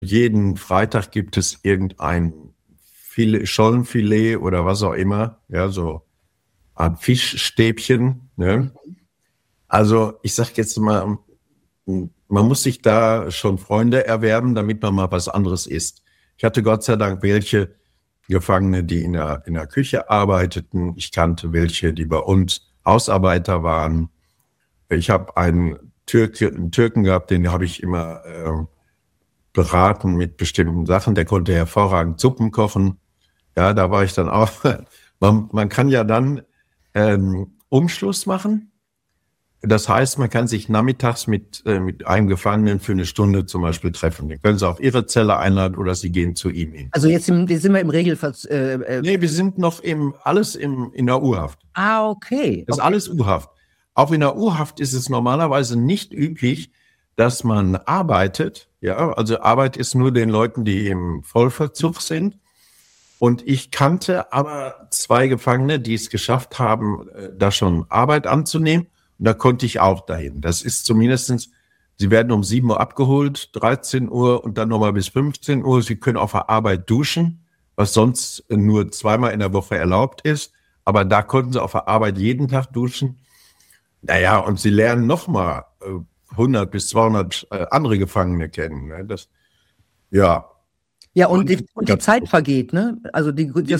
jeden Freitag gibt es irgendein Schollenfilet oder was auch immer, ja, so Art Fischstäbchen, ne? Also ich sag jetzt mal, man muss sich da schon Freunde erwerben, damit man mal was anderes isst. Ich hatte Gott sei Dank welche Gefangene, die in der Küche arbeiteten. Ich kannte welche, die bei uns Hausarbeiter waren. Ich habe einen Türken gehabt, den habe ich immer beraten mit bestimmten Sachen. Der konnte hervorragend Suppen kochen. Ja, da war ich dann auch. Man kann ja dann Umschluss machen. Das heißt, man kann sich nachmittags mit einem Gefangenen für eine Stunde zum Beispiel treffen. Den können Sie auf Ihre Zelle einladen oder Sie gehen zu ihm hin. Also jetzt sind wir im Regelfall. Nee, wir sind noch in der U-Haft. Ah, okay. Das ist alles U-Haft. Auch in der U-Haft ist es normalerweise nicht üblich, dass man arbeitet. Ja, also Arbeit ist nur den Leuten, die im Vollverzug sind. Und ich kannte aber 2 Gefangene, die es geschafft haben, da schon Arbeit anzunehmen. Und da konnte ich auch dahin. Das ist zumindestens, sie werden um 7 Uhr abgeholt, 13 Uhr und dann nochmal bis 15 Uhr. Sie können auf der Arbeit duschen, was sonst nur 2-mal in der Woche erlaubt ist. Aber da konnten sie auf der Arbeit jeden Tag duschen. Naja, und sie lernen nochmal 100 bis 200 andere Gefangene kennen. Ne? Ja. Ja, und die Zeit vergeht, ne? Also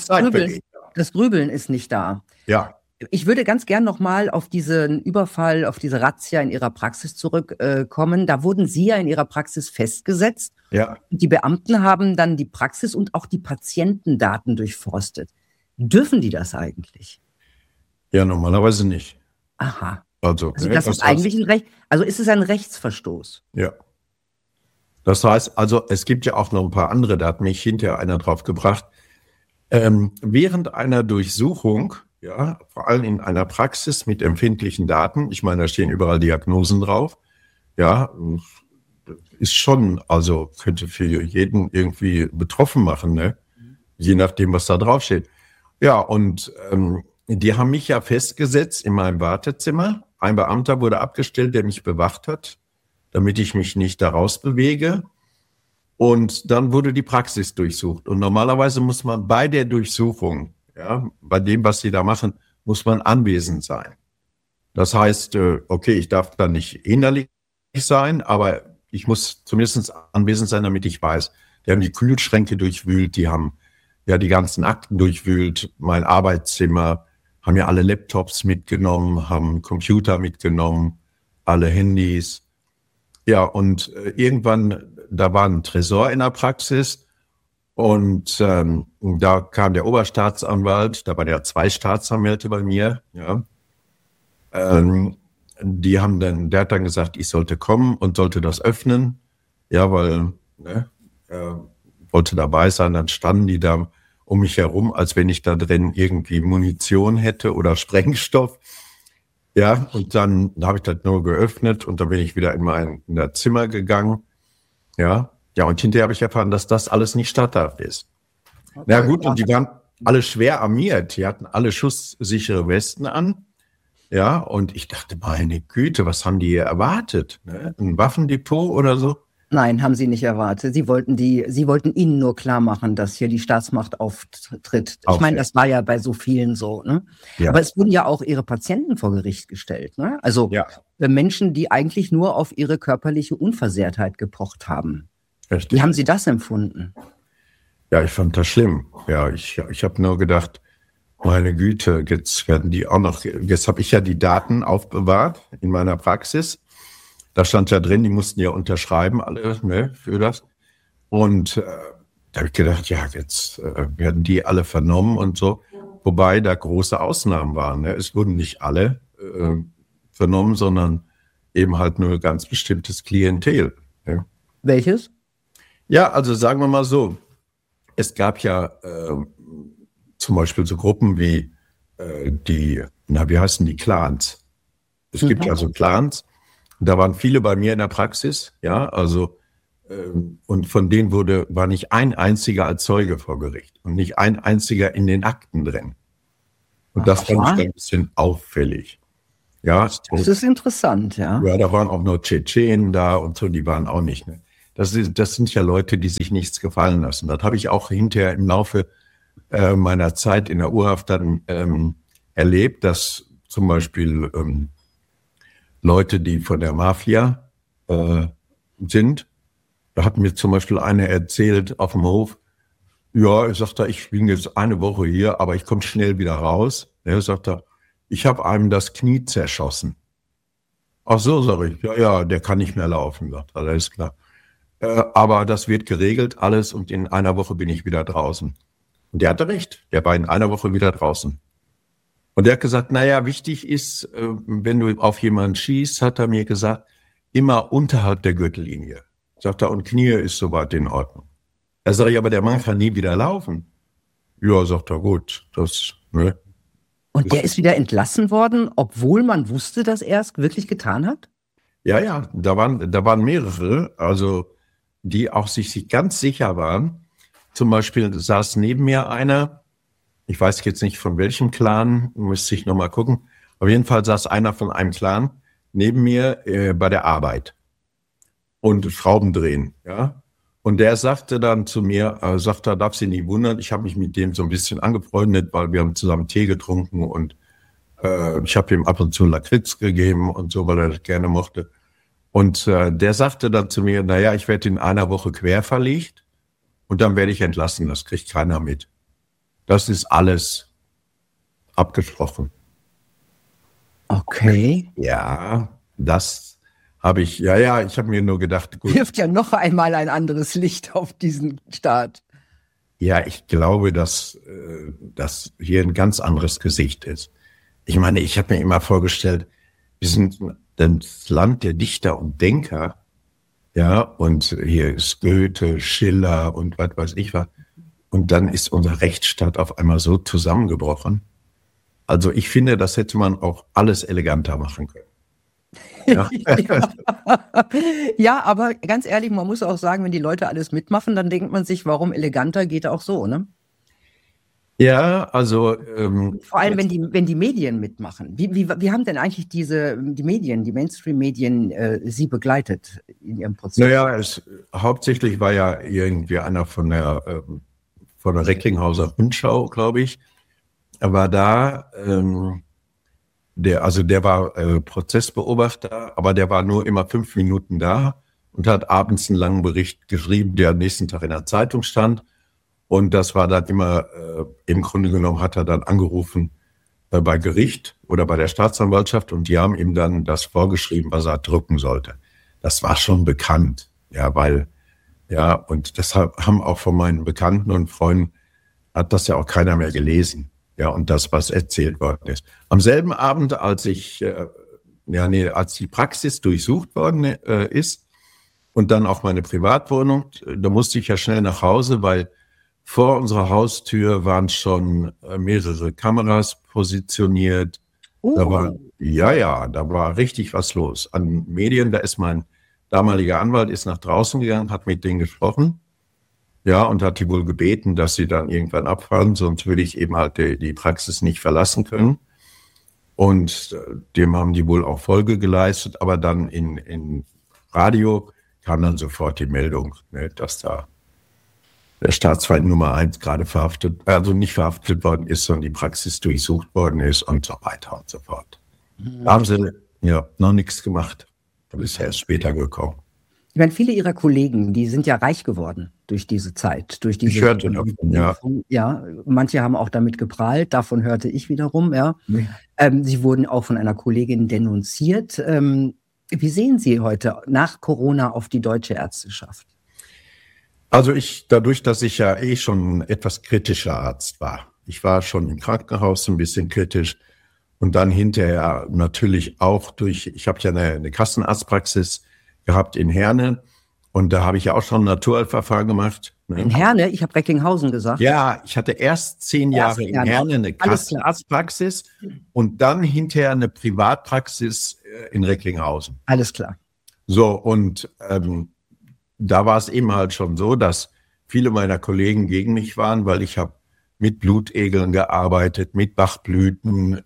das Grübeln ist nicht da. Ja. Ich würde ganz gern nochmal auf diesen Überfall, auf diese Razzia in Ihrer Praxis zurückkommen. Da wurden Sie ja in Ihrer Praxis festgesetzt. Ja. Und die Beamten haben dann die Praxis und auch die Patientendaten durchforstet. Dürfen die das eigentlich? Ja, normalerweise nicht. Aha. Also das ist eigentlich ist es ein Rechtsverstoß? Ja. Das heißt, also es gibt ja auch noch ein paar andere, da hat mich hinterher einer drauf gebracht. Während einer Durchsuchung, ja, vor allem in einer Praxis mit empfindlichen Daten, ich meine, da stehen überall Diagnosen drauf, ja, ist schon, also könnte für jeden irgendwie betroffen machen, ne? Je nachdem, was da draufsteht. Ja, und die haben mich ja festgesetzt in meinem Wartezimmer. Ein Beamter wurde abgestellt, der mich bewacht hat, damit ich mich nicht da rausbewege. Und dann wurde die Praxis durchsucht. Und normalerweise muss man bei der Durchsuchung, ja, bei dem, was sie da machen, muss man anwesend sein. Das heißt, okay, ich darf da nicht innerlich sein, aber ich muss zumindest anwesend sein, damit ich weiß. Die haben die Kühlschränke durchwühlt, die haben ja die ganzen Akten durchwühlt, mein Arbeitszimmer, haben ja alle Laptops mitgenommen, haben Computer mitgenommen, alle Handys. Ja, und irgendwann, da war ein Tresor in der Praxis und da kam der Oberstaatsanwalt, da waren ja 2 Staatsanwälte bei mir, ja. Der hat dann gesagt, ich sollte kommen und sollte das öffnen, ja, weil, ne, wollte dabei sein, dann standen die da um mich herum, als wenn ich da drin irgendwie Munition hätte oder Sprengstoff. Ja, und dann habe ich das nur geöffnet und dann bin ich wieder in das Zimmer gegangen. Ja, und hinterher habe ich erfahren, dass das alles nicht statthaft ist. Okay. Na gut, und die waren alle schwer armiert. Die hatten alle schusssichere Westen an. Ja, und ich dachte, meine Güte, was haben die hier erwartet? Ne? Ein Waffendepot oder so? Nein, haben sie nicht erwartet. Sie wollten Ihnen nur klar machen, dass hier die Staatsmacht auftritt. Ich meine, das war ja bei so vielen so. Ne? Ja. Aber es wurden ja auch Ihre Patienten vor Gericht gestellt. Ne? Also Menschen, die eigentlich nur auf ihre körperliche Unversehrtheit gepocht haben. Richtig. Wie haben Sie das empfunden? Ja, ich fand das schlimm. Ja, ich habe nur gedacht, meine Güte, jetzt werden die auch noch. Jetzt habe ich ja die Daten aufbewahrt in meiner Praxis. Da stand ja drin, die mussten ja unterschreiben, alle, ne, für das. Und da habe ich gedacht, ja, jetzt werden die alle vernommen und so. Wobei da große Ausnahmen waren. Ne? Es wurden nicht alle vernommen, sondern eben halt nur ganz bestimmtes Klientel. Ne? Welches? Ja, also sagen wir mal so, es gab ja zum Beispiel so Gruppen wie wie heißen die, Clans? Es gibt ja so Clans. Da waren viele bei mir in der Praxis, ja, also und von denen war nicht ein einziger als Zeuge vor Gericht und nicht ein einziger in den Akten drin. Und das fand ich ein bisschen auffällig. Ja, das ist interessant, ja. Ja, da waren auch nur Tschetschenen da und so, die waren auch nicht. Ne? Das sind ja Leute, die sich nichts gefallen lassen. Das habe ich auch hinterher im Laufe meiner Zeit in der Urhaft dann erlebt, dass zum Beispiel Leute, die von der Mafia sind, da hat mir zum Beispiel einer erzählt auf dem Hof, ja, er sagt, ich bin jetzt eine Woche hier, aber ich komme schnell wieder raus. Er sagt, ich habe einem das Knie zerschossen. Ach so, sage ich, ja, der kann nicht mehr laufen, sagt er, alles klar. Aber das wird geregelt alles und in einer Woche bin ich wieder draußen. Und der hatte recht, der war in einer Woche wieder draußen. Und der hat gesagt, naja, wichtig ist, wenn du auf jemanden schießt, hat er mir gesagt, immer unterhalb der Gürtellinie. Sagt er, und Knie ist soweit in Ordnung. Da sage ich, aber der Mann kann nie wieder laufen. Ja, sagt er, gut, ne. Und der ist wieder entlassen worden, obwohl man wusste, dass er es wirklich getan hat? Ja, da waren mehrere, also die auch sich ganz sicher waren. Zum Beispiel saß neben mir einer, ich weiß jetzt nicht von welchem Clan, müsste ich nochmal gucken. Auf jeden Fall saß einer von einem Clan neben mir bei der Arbeit und Schrauben drehen, ja. Und der sagte dann zu mir, darf sie nicht wundern, ich habe mich mit dem so ein bisschen angefreundet, weil wir haben zusammen Tee getrunken und ich habe ihm ab und zu Lakritz gegeben und so, weil er das gerne mochte. Und der sagte dann zu mir, naja, ich werde in einer Woche querverlegt und dann werde ich entlassen, das kriegt keiner mit. Das ist alles abgesprochen. Okay. Ja, das habe ich, ich habe mir nur gedacht, gut. Wirft ja noch einmal ein anderes Licht auf diesen Staat. Ja, ich glaube, dass das hier ein ganz anderes Gesicht ist. Ich meine, ich habe mir immer vorgestellt, wir sind das Land der Dichter und Denker, ja, und hier ist Goethe, Schiller und was weiß ich was. Und dann ist unser Rechtsstaat auf einmal so zusammengebrochen. Also ich finde, das hätte man auch alles eleganter machen können. Ja. Ja, aber ganz ehrlich, man muss auch sagen, wenn die Leute alles mitmachen, dann denkt man sich, warum eleganter geht auch so, ne? Ja, also vor allem, wenn die Medien mitmachen. Wie haben denn eigentlich die Medien, die Mainstream-Medien Sie begleitet in Ihrem Prozess? Naja, hauptsächlich war ja irgendwie einer von der Recklinghauser Rundschau, glaube ich. Er war da, der war Prozessbeobachter, aber der war nur immer 5 Minuten da und hat abends einen langen Bericht geschrieben, der am nächsten Tag in der Zeitung stand. Und das war dann immer, im Grunde genommen hat er dann angerufen bei Gericht oder bei der Staatsanwaltschaft und die haben ihm dann das vorgeschrieben, was er drucken sollte. Das war schon bekannt, ja, und deshalb haben auch von meinen Bekannten und Freunden, hat das ja auch keiner mehr gelesen. Ja, und das, was erzählt worden ist. Am selben Abend, als als die Praxis durchsucht worden ist und dann auch meine Privatwohnung, da musste ich ja schnell nach Hause, weil vor unserer Haustür waren schon mehrere Kameras positioniert. Da war richtig was los. An Medien, da ist mein damaliger Anwalt ist nach draußen gegangen, hat mit denen gesprochen. Ja, und hat die wohl gebeten, dass sie dann irgendwann abfahren, sonst würde ich eben halt die Praxis nicht verlassen können. Und dem haben die wohl auch Folge geleistet, aber dann in Radio kam dann sofort die Meldung, ne, dass da der Staatsfeind Nummer 1 gerade nicht verhaftet worden ist, sondern die Praxis durchsucht worden ist und so weiter und so fort. Da haben sie noch nichts gemacht. Da ist erst später gekommen. Ich meine, viele Ihrer Kollegen, die sind ja reich geworden durch diese Zeit, durch diese. Ich hörte davon, ja. Ja, manche haben auch damit geprahlt, davon hörte ich wiederum, ja. Sie wurden auch von einer Kollegin denunziert. Wie sehen Sie heute nach Corona auf die deutsche Ärzteschaft? Also dadurch, dass ich ja schon ein etwas kritischer Arzt war. Ich war schon im Krankenhaus ein bisschen kritisch und dann hinterher natürlich auch ich habe ja eine Kassenarztpraxis gehabt in Herne und da habe ich ja auch schon ein Naturheilverfahren gemacht. Ne? In Herne? Ich habe Recklinghausen gesagt. Ja, ich hatte erst 10 Jahre in Herne eine Kassenarztpraxis und dann hinterher eine Privatpraxis in Recklinghausen. Alles klar. So, und da war es eben halt schon so, dass viele meiner Kollegen gegen mich waren, weil ich habe mit Blutegeln gearbeitet, mit Bachblüten,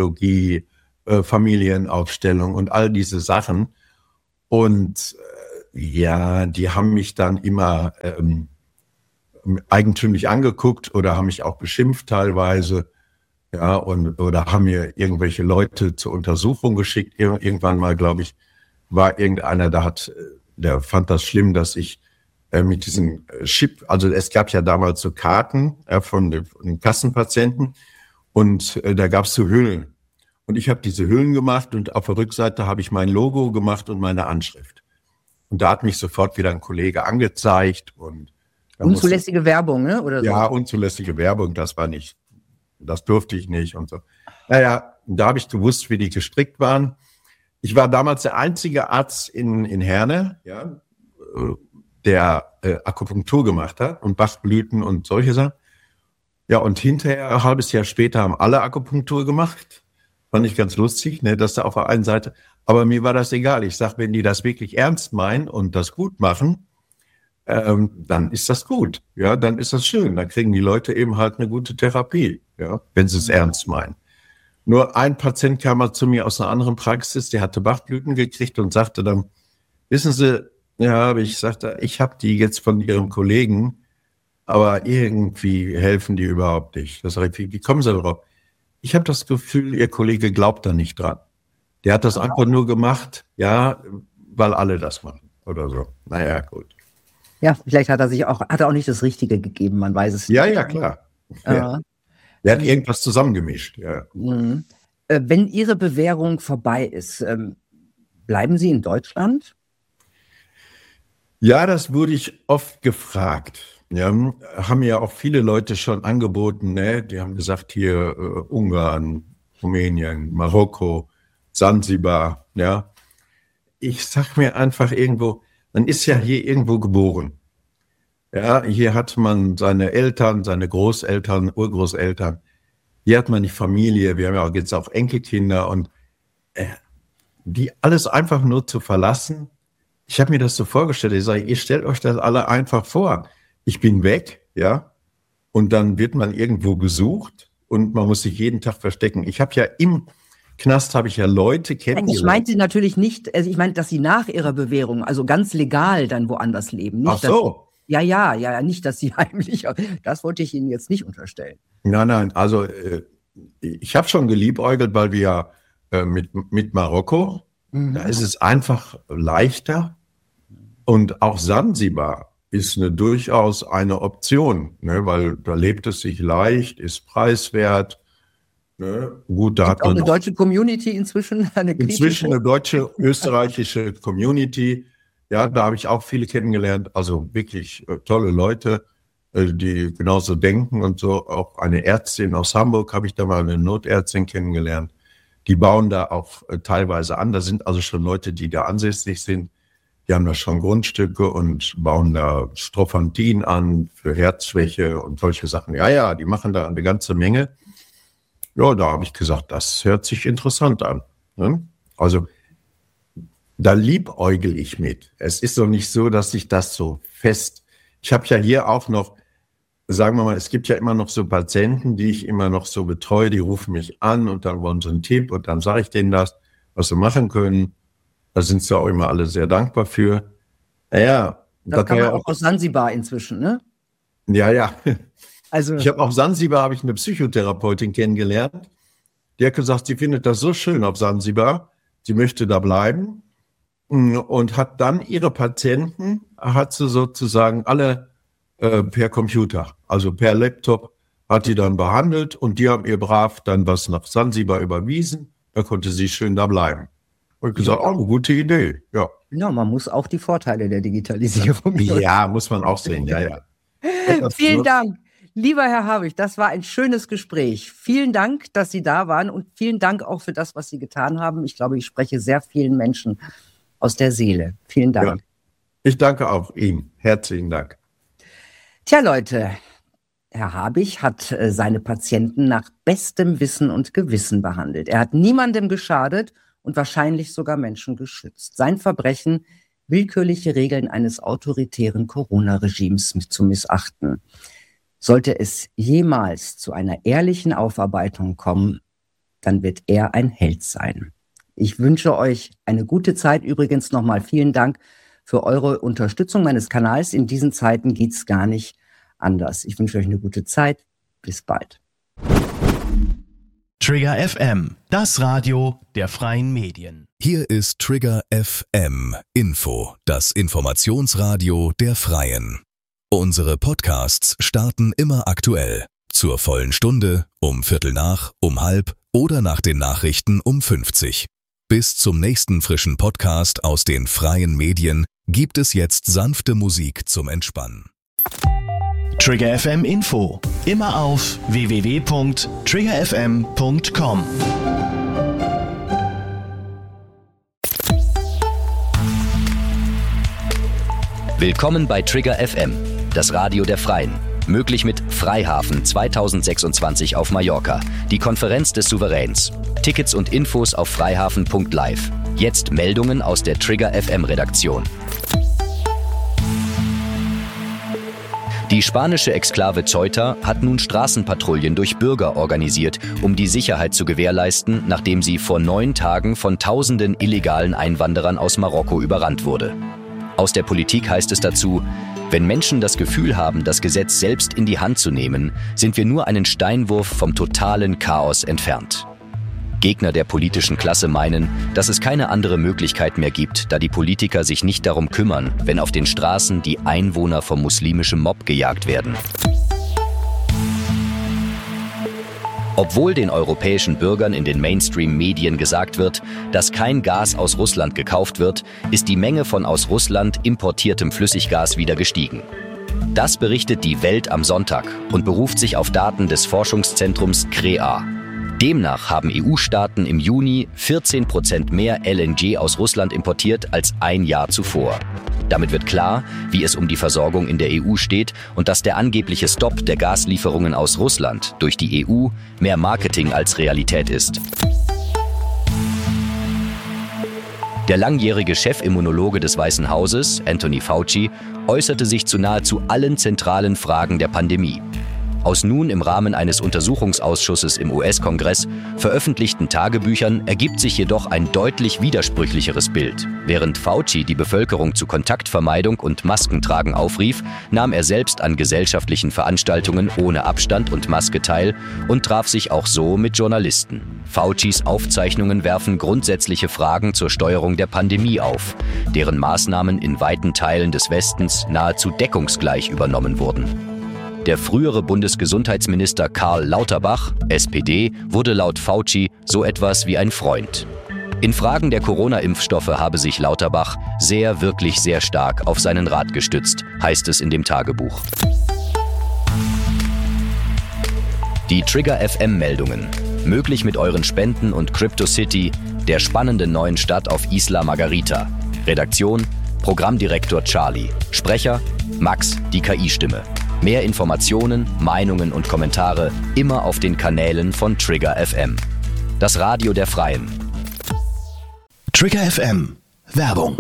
Kinesiologie, Familienaufstellung und all diese Sachen. Und Ja, die haben mich dann immer eigentümlich angeguckt oder haben mich auch beschimpft teilweise. Ja, oder haben mir irgendwelche Leute zur Untersuchung geschickt. Irgendwann mal, glaube ich, war irgendeiner, der fand das schlimm, dass ich mit diesem Chip, also es gab ja damals so Karten von den Kassenpatienten und da gab es so Hüllen. Und ich habe diese Hüllen gemacht und auf der Rückseite habe ich mein Logo gemacht und meine Anschrift. Und da hat mich sofort wieder ein Kollege angezeigt. Und unzulässige Werbung, ne? Oder so? Ja, unzulässige Werbung, das durfte ich nicht und so. Naja, da habe ich gewusst, wie die gestrickt waren. Ich war damals der einzige Arzt in Herne, ja, der Akupunktur gemacht hat und Bachblüten und solche Sachen. Ja, und hinterher, ein halbes Jahr später, haben alle Akupunktur gemacht. Fand ich ganz lustig, ne, dass da auf der einen Seite, aber mir war das egal. Ich sage, wenn die das wirklich ernst meinen und das gut machen, dann ist das gut. Ja, dann ist das schön. Dann kriegen die Leute eben halt eine gute Therapie, ja, wenn sie es ernst meinen. Nur ein Patient kam mal zu mir aus einer anderen Praxis, der hatte Bachblüten gekriegt und sagte dann, wissen Sie, ja, ich sagte, ich habe die jetzt von Ihrem Kollegen, aber irgendwie helfen die überhaupt nicht. Das sage ich, wie kommen Sie darauf? Ich habe das Gefühl, Ihr Kollege glaubt da nicht dran. Der hat das einfach nur gemacht, ja, weil alle das machen oder so. Naja, gut. Ja, vielleicht hat er auch nicht das Richtige gegeben, man weiß es nicht. Ja, klar. Ja. Der hat irgendwas zusammengemischt, ja. Wenn Ihre Bewährung vorbei ist, bleiben Sie in Deutschland? Ja, das wurde ich oft gefragt. Ja, haben ja auch viele Leute schon angeboten, ne? Die haben gesagt, hier Ungarn, Rumänien, Marokko, Sansibar, ja. Ich sag mir einfach irgendwo, man ist ja hier irgendwo geboren. Ja, hier hat man seine Eltern, seine Großeltern, Urgroßeltern. Hier hat man die Familie. Wir haben ja jetzt auch Enkelkinder und die alles einfach nur zu verlassen. Ich habe mir das so vorgestellt. Ich sage, ihr stellt euch das alle einfach vor. Ich bin weg, ja, und dann wird man irgendwo gesucht und man muss sich jeden Tag verstecken. Ich habe ja im Knast habe ich ja Leute kennengelernt. Ich meinte natürlich nicht, also ich meinte, dass Sie nach Ihrer Bewährung, also ganz legal dann woanders leben. Nicht, Ach so. Ja, nicht, dass Sie heimlich, das wollte ich Ihnen jetzt nicht unterstellen. Nein, also ich habe schon geliebäugelt, weil wir mit Marokko, da ist es einfach leichter und auch Sansibar ist durchaus eine Option, ne, weil da lebt es sich leicht, ist preiswert. Ne? Gut, da hat man auch eine deutsche Community inzwischen. Inzwischen eine deutsche, österreichische Community. Ja, da habe ich auch viele kennengelernt. Also wirklich tolle Leute, die genauso denken und so. Auch eine Ärztin aus Hamburg habe ich da mal, eine Notärztin kennengelernt. Die bauen da auch teilweise an. Da sind also schon Leute, die da ansässig sind. Die haben da schon Grundstücke und bauen da Strophantin an für Herzschwäche und solche Sachen. Ja, die machen da eine ganze Menge. Ja, da habe ich gesagt, das hört sich interessant an. Ne? Also da liebäugel ich mit. Es ist doch nicht so, dass ich das so fest... Ich habe ja hier auch noch, sagen wir mal, es gibt ja immer noch so Patienten, die ich immer noch so betreue, die rufen mich an und dann wollen sie einen Tipp und dann sage ich denen das, was sie machen können. Da sind sie auch immer alle sehr dankbar für. Naja. Das kann man auch aus Sansibar inzwischen, ne? Ja. Also ich habe auf Sansibar eine Psychotherapeutin kennengelernt. Die hat gesagt, sie findet das so schön auf Sansibar. Sie möchte da bleiben und hat dann ihre Patienten, hat sie sozusagen alle per Computer, also per Laptop, hat die dann behandelt und die haben ihr brav dann was nach Sansibar überwiesen. Da konnte sie schön da bleiben. Und ich gesagt, eine gute Idee, ja. Ja, man muss auch die Vorteile der Digitalisierung. Ja, muss man auch sehen, ja. Vielen Dank. Lieber Herr Habich, das war ein schönes Gespräch. Vielen Dank, dass Sie da waren und vielen Dank auch für das, was Sie getan haben. Ich glaube, ich spreche sehr vielen Menschen aus der Seele. Vielen Dank. Ja, ich danke auch Ihnen. Herzlichen Dank. Tja, Leute, Herr Habich hat seine Patienten nach bestem Wissen und Gewissen behandelt. Er hat niemandem geschadet und wahrscheinlich sogar Menschen geschützt. Sein Verbrechen, willkürliche Regeln eines autoritären Corona-Regimes zu missachten. Sollte es jemals zu einer ehrlichen Aufarbeitung kommen, dann wird er ein Held sein. Ich wünsche euch eine gute Zeit. Übrigens nochmal vielen Dank für eure Unterstützung meines Kanals. In diesen Zeiten geht's gar nicht anders. Ich wünsche euch eine gute Zeit. Bis bald. Trigger FM, das Radio der freien Medien. Hier ist Trigger FM Info, das Informationsradio der Freien. Unsere Podcasts starten immer aktuell. Zur vollen Stunde, um 7:15, um 12:30 oder nach den Nachrichten um 50. Bis zum nächsten frischen Podcast aus den freien Medien gibt es jetzt sanfte Musik zum Entspannen. Trigger FM Info, immer auf www.triggerfm.com. Willkommen bei Trigger FM, das Radio der Freien. Möglich mit Freihafen 2026 auf Mallorca, die Konferenz des Souveräns. Tickets und Infos auf freihafen.live. Jetzt Meldungen aus der Trigger FM Redaktion. Die spanische Exklave Ceuta hat nun Straßenpatrouillen durch Bürger organisiert, um die Sicherheit zu gewährleisten, nachdem sie vor 9 Tagen von Tausenden illegalen Einwanderern aus Marokko überrannt wurde. Aus der Politik heißt es dazu: Wenn Menschen das Gefühl haben, das Gesetz selbst in die Hand zu nehmen, sind wir nur einen Steinwurf vom totalen Chaos entfernt. Gegner der politischen Klasse meinen, dass es keine andere Möglichkeit mehr gibt, da die Politiker sich nicht darum kümmern, wenn auf den Straßen die Einwohner vom muslimischen Mob gejagt werden. Obwohl den europäischen Bürgern in den Mainstream-Medien gesagt wird, dass kein Gas aus Russland gekauft wird, ist die Menge von aus Russland importiertem Flüssiggas wieder gestiegen. Das berichtet die Welt am Sonntag und beruft sich auf Daten des Forschungszentrums CREA. Demnach haben EU-Staaten im Juni 14% mehr LNG aus Russland importiert als ein Jahr zuvor. Damit wird klar, wie es um die Versorgung in der EU steht und dass der angebliche Stopp der Gaslieferungen aus Russland durch die EU mehr Marketing als Realität ist. Der langjährige Chefimmunologe des Weißen Hauses, Anthony Fauci, äußerte sich zu nahezu allen zentralen Fragen der Pandemie. Aus nun im Rahmen eines Untersuchungsausschusses im US-Kongress veröffentlichten Tagebüchern ergibt sich jedoch ein deutlich widersprüchlicheres Bild. Während Fauci die Bevölkerung zu Kontaktvermeidung und Maskentragen aufrief, nahm er selbst an gesellschaftlichen Veranstaltungen ohne Abstand und Maske teil und traf sich auch so mit Journalisten. Faucis Aufzeichnungen werfen grundsätzliche Fragen zur Steuerung der Pandemie auf, deren Maßnahmen in weiten Teilen des Westens nahezu deckungsgleich übernommen wurden. Der frühere Bundesgesundheitsminister Karl Lauterbach, SPD, wurde laut Fauci so etwas wie ein Freund. In Fragen der Corona-Impfstoffe habe sich Lauterbach wirklich sehr stark auf seinen Rat gestützt, heißt es in dem Tagebuch. Die Trigger FM-Meldungen. Möglich mit euren Spenden und CryptoCity, der spannenden neuen Stadt auf Isla Margarita. Redaktion: Programmdirektor Charlie. Sprecher: Max, die KI-Stimme. Mehr Informationen, Meinungen und Kommentare immer auf den Kanälen von Trigger FM. Das Radio der Freien. Trigger FM. Werbung.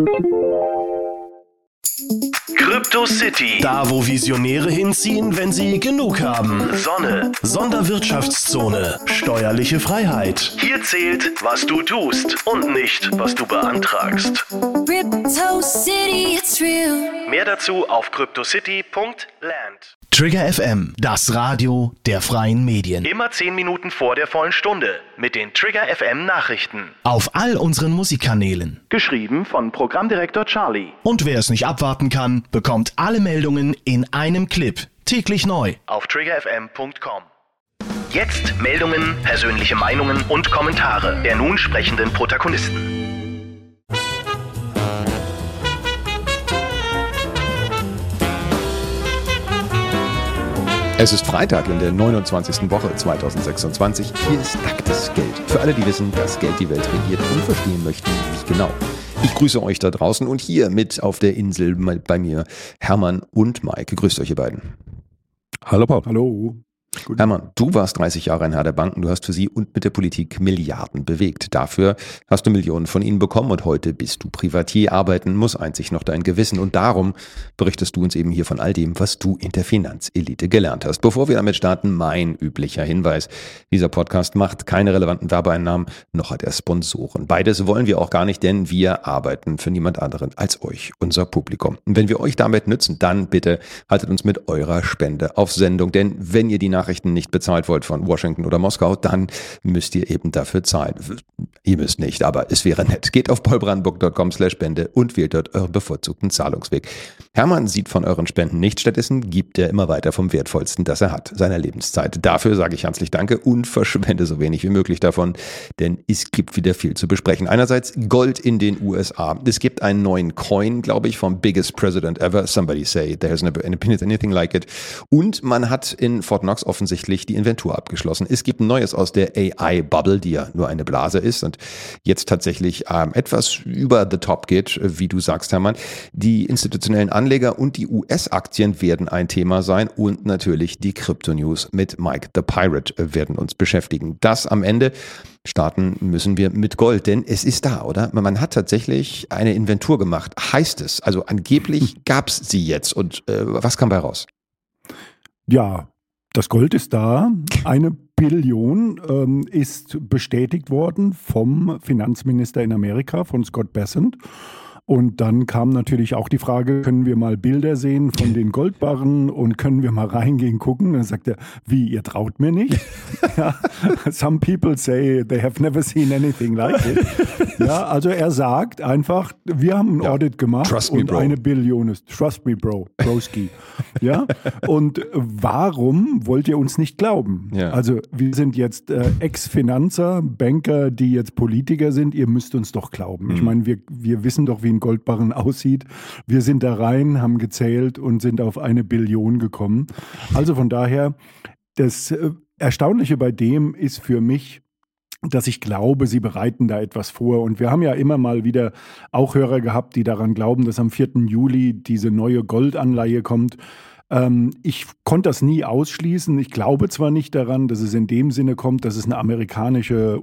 CryptoCity. Da, wo Visionäre hinziehen, wenn sie genug haben. Sonne. Sonderwirtschaftszone. Steuerliche Freiheit. Hier zählt, was du tust und nicht, was du beantragst. CryptoCity, it's real. Mehr dazu auf cryptocity.land. Trigger FM, das Radio der freien Medien. Immer 10 Minuten vor der vollen Stunde mit den Trigger FM Nachrichten. Auf all unseren Musikkanälen. Geschrieben von Programmdirektor Charlie. Und wer es nicht abwarten kann, bekommt alle Meldungen in einem Clip. Täglich neu. Auf triggerfm.com. Jetzt Meldungen, persönliche Meinungen und Kommentare der nun sprechenden Protagonisten. Es ist Freitag in der 29. Woche 2026. Hier ist nacktes Geld. Für alle, die wissen, dass Geld die Welt regiert und verstehen möchten, wie genau. Ich grüße euch da draußen und hier mit auf der Insel bei mir Hermann und Maike. Grüßt euch ihr beiden. Hallo Paul. Hallo. Gut. Hermann, du warst 30 Jahre ein Herr der Banken, du hast für sie und mit der Politik Milliarden bewegt. Dafür hast du Millionen von ihnen bekommen und heute bist du Privatier. Arbeiten muss einzig noch dein Gewissen und darum berichtest du uns eben hier von all dem, was du in der Finanzelite gelernt hast. Bevor wir damit starten, mein üblicher Hinweis. Dieser Podcast macht keine relevanten Werbeeinnahmen, noch hat er Sponsoren. Beides wollen wir auch gar nicht, denn wir arbeiten für niemand anderen als euch, unser Publikum. Und wenn wir euch damit nützen, dann bitte haltet uns mit eurer Spende auf Sendung, denn wenn ihr die Nachrichten nicht bezahlt wollt von Washington oder Moskau, dann müsst ihr eben dafür zahlen. Ihr müsst nicht, aber es wäre nett. Geht auf paulbrandenburg.com/Spende und wählt dort euren bevorzugten Zahlungsweg. Hermann sieht von euren Spenden nichts, stattdessen gibt er immer weiter vom Wertvollsten, das er hat, seiner Lebenszeit. Dafür sage ich herzlich Danke und verschwende so wenig wie möglich davon, denn es gibt wieder viel zu besprechen. Einerseits Gold in den USA. Es gibt einen neuen Coin, glaube ich, vom biggest president ever. Somebody say there's never been anything like it. Und man hat in Fort Knox offensichtlich die Inventur abgeschlossen. Es gibt Neues aus der AI-Bubble, die ja nur eine Blase ist und jetzt tatsächlich etwas über the top geht, wie du sagst, Hermann. Die institutionellen Anleger und die US-Aktien werden ein Thema sein und natürlich die Crypto-News mit Mike the Pirate werden uns beschäftigen. Das am Ende. Starten müssen wir mit Gold, denn es ist da, oder? Man hat tatsächlich eine Inventur gemacht, heißt es. Also angeblich gab es sie jetzt und was kam bei raus? Ja, das Gold ist da. 1 Billion ist bestätigt worden vom Finanzminister in Amerika, von Scott Bessent. Und dann kam natürlich auch die Frage, können wir mal Bilder sehen von den Goldbarren und können wir mal reingehen, gucken? Dann sagt er, wie, ihr traut mir nicht? Ja, some people say they have never seen anything like it. Ja, also er sagt einfach, wir haben ein Audit gemacht und 1 Billion ist, trust me bro, broski. Ja, und warum wollt ihr uns nicht glauben? Ja. Also wir sind jetzt Ex-Finanzer, Banker, die jetzt Politiker sind, ihr müsst uns doch glauben. Ich meine, wir wissen doch, wie ein Goldbarren aussieht. Wir sind da rein, haben gezählt und sind auf 1 Billion gekommen. Also von daher, das Erstaunliche bei dem ist für mich, dass ich glaube, sie bereiten da etwas vor. Und wir haben ja immer mal wieder auch Hörer gehabt, die daran glauben, dass am 4. Juli diese neue Goldanleihe kommt. Ich konnte das nie ausschließen. Ich glaube zwar nicht daran, dass es in dem Sinne kommt, dass es eine amerikanische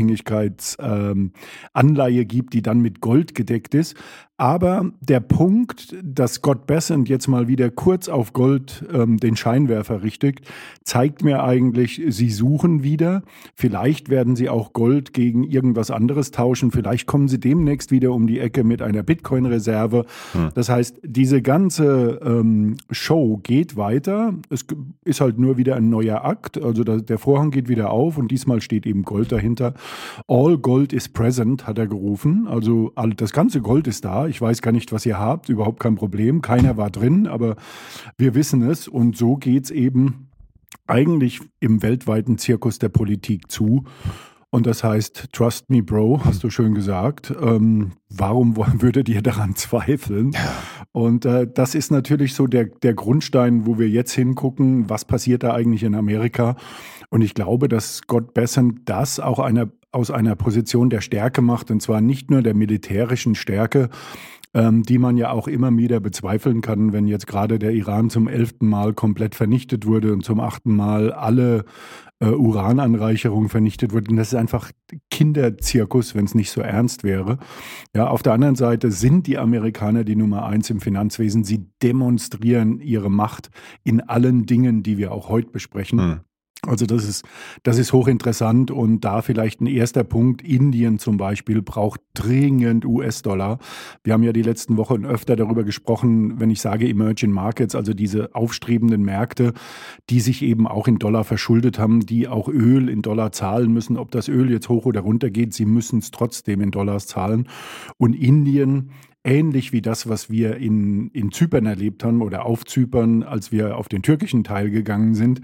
Unabhängigkeitsanleihe gibt, die dann mit Gold gedeckt ist. Aber der Punkt, dass Scott Bessent jetzt mal wieder kurz auf Gold den Scheinwerfer richtet, zeigt mir eigentlich, sie suchen wieder. Vielleicht werden sie auch Gold gegen irgendwas anderes tauschen. Vielleicht kommen sie demnächst wieder um die Ecke mit einer Bitcoin-Reserve. Das heißt, diese ganze Show geht weiter. Es ist halt nur wieder ein neuer Akt. Also der Vorhang geht wieder auf und diesmal steht eben Gold dahinter. All Gold is present, hat er gerufen. Also das ganze Gold ist da. Ich weiß gar nicht, was ihr habt. Überhaupt kein Problem. Keiner war drin, aber wir wissen es. Und so geht's eben eigentlich im weltweiten Zirkus der Politik zu. Und das heißt, trust me, bro, hast du schön gesagt. Warum würdet ihr daran zweifeln? Und das ist natürlich so der Grundstein, wo wir jetzt hingucken, was passiert da eigentlich in Amerika. Und ich glaube, dass Scott Bessent das auch aus einer Position der Stärke macht, und zwar nicht nur der militärischen Stärke, die man ja auch immer wieder bezweifeln kann, wenn jetzt gerade der Iran zum 11. Mal komplett vernichtet wurde und zum 8. Mal alle Urananreicherung vernichtet wurde. Und das ist einfach Kinderzirkus, wenn es nicht so ernst wäre. Ja, auf der anderen Seite sind die Amerikaner die Nummer 1 im Finanzwesen. Sie demonstrieren ihre Macht in allen Dingen, die wir auch heute besprechen. Also das ist hochinteressant und da vielleicht ein erster Punkt. Indien zum Beispiel braucht dringend US-Dollar. Wir haben ja die letzten Wochen öfter darüber gesprochen, wenn ich sage Emerging Markets, also diese aufstrebenden Märkte, die sich eben auch in Dollar verschuldet haben, die auch Öl in Dollar zahlen müssen. Ob das Öl jetzt hoch oder runter geht, sie müssen es trotzdem in Dollars zahlen. Und Indien, ähnlich wie das, was wir in Zypern erlebt haben oder auf Zypern, als wir auf den türkischen Teil gegangen sind,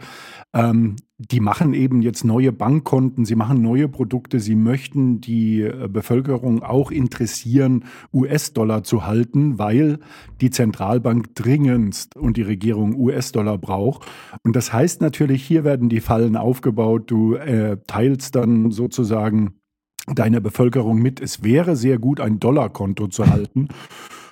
die machen eben jetzt neue Bankkonten, sie machen neue Produkte, sie möchten die Bevölkerung auch interessieren, US-Dollar zu halten, weil die Zentralbank dringendst und die Regierung US-Dollar braucht. Und das heißt natürlich, hier werden die Fallen aufgebaut, du teilst dann sozusagen deiner Bevölkerung mit, es wäre sehr gut, ein Dollarkonto zu halten.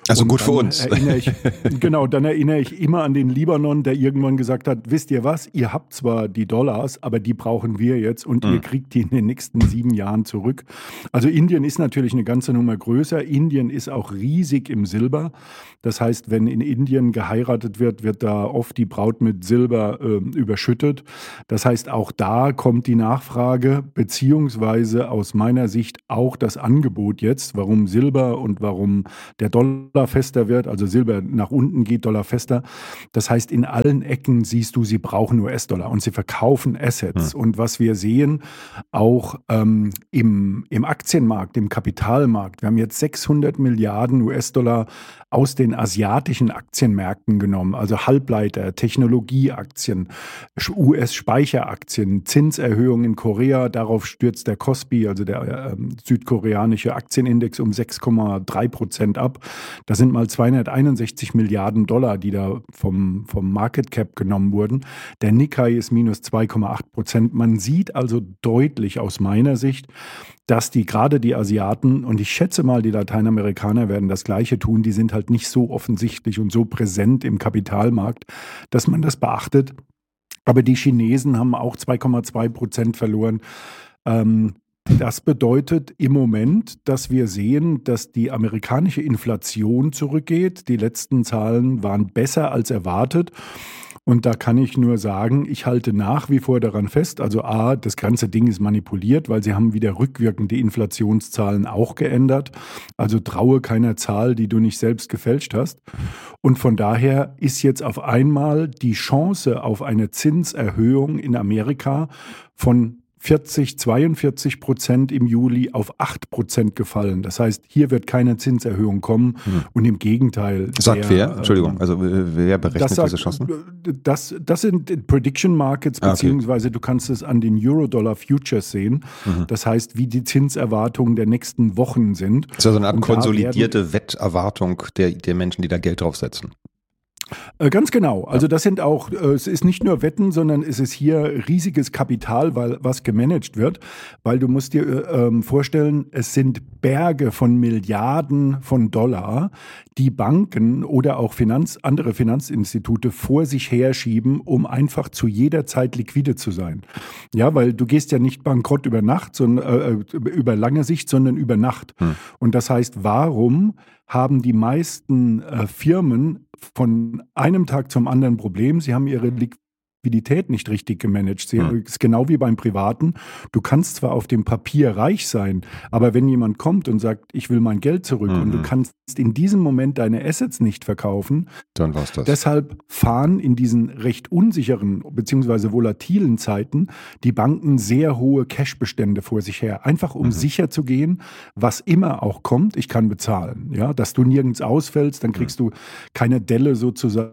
Also gut für uns. Dann erinnere ich immer an den Libanon, der irgendwann gesagt hat, wisst ihr was, ihr habt zwar die Dollars, aber die brauchen wir jetzt und ihr kriegt die in den nächsten 7 Jahren zurück. Also Indien ist natürlich eine ganze Nummer größer. Indien ist auch riesig im Silber. Das heißt, wenn in Indien geheiratet wird, wird da oft die Braut mit Silber überschüttet. Das heißt, auch da kommt die Nachfrage, beziehungsweise aus meiner Sicht auch das Angebot jetzt, warum Silber und warum der Dollar fester wird, also Silber nach unten geht, Dollar fester. Das heißt, in allen Ecken siehst du, sie brauchen US-Dollar und sie verkaufen Assets. Und was wir sehen, auch im Aktienmarkt, im Kapitalmarkt, wir haben jetzt 600 Milliarden US-Dollar aus den asiatischen Aktienmärkten genommen, also Halbleiter, Technologieaktien, US-Speicheraktien, Zinserhöhungen in Korea, darauf stürzt der Kospi, also der südkoreanische Aktienindex, um 6,3% ab. Das sind mal 261 Milliarden Dollar, die da vom Market Cap genommen wurden. Der Nikkei ist minus 2,8%. Man sieht also deutlich aus meiner Sicht, dass gerade die Asiaten, und ich schätze mal, die Lateinamerikaner werden das Gleiche tun, die sind halt nicht so offensichtlich und so präsent im Kapitalmarkt, dass man das beachtet. Aber die Chinesen haben auch 2,2% verloren. Das bedeutet im Moment, dass wir sehen, dass die amerikanische Inflation zurückgeht. Die letzten Zahlen waren besser als erwartet. Und da kann ich nur sagen, ich halte nach wie vor daran fest, also A, das ganze Ding ist manipuliert, weil sie haben wieder rückwirkend die Inflationszahlen auch geändert. Also traue keiner Zahl, die du nicht selbst gefälscht hast. Und von daher ist jetzt auf einmal die Chance auf eine Zinserhöhung in Amerika von 42% im Juli auf 8% gefallen. Das heißt, hier wird keine Zinserhöhung kommen und im Gegenteil. Sagt wer? Entschuldigung, also wer berechnet diese Chancen? Das sind Prediction Markets, beziehungsweise du kannst es an den Euro-Dollar Futures sehen. Das heißt, wie die Zinserwartungen der nächsten Wochen sind. Das ist also eine Art konsolidierte Wetterwartung der Menschen, die da Geld draufsetzen. Ganz genau. Also das sind auch, es ist nicht nur Wetten, sondern es ist hier riesiges Kapital, was gemanagt wird. Weil du musst dir vorstellen, es sind Berge von Milliarden von Dollar, die Banken oder auch andere Finanzinstitute vor sich herschieben, um einfach zu jeder Zeit liquide zu sein. Ja, weil du gehst ja nicht bankrott über Nacht, sondern über lange Sicht, sondern über Nacht. Und das heißt, warum haben die meisten Firmen von einem Tag zum anderen Problem? Sie haben ihre Liquidität nicht richtig gemanagt. Es ist genau wie beim Privaten. Du kannst zwar auf dem Papier reich sein, aber wenn jemand kommt und sagt, ich will mein Geld zurück und du kannst in diesem Moment deine Assets nicht verkaufen, dann war's das. Deshalb fahren in diesen recht unsicheren bzw. volatilen Zeiten die Banken sehr hohe Cashbestände vor sich her. Einfach um sicher zu gehen, was immer auch kommt, ich kann bezahlen. Ja, dass du nirgends ausfällst, dann kriegst du keine Delle sozusagen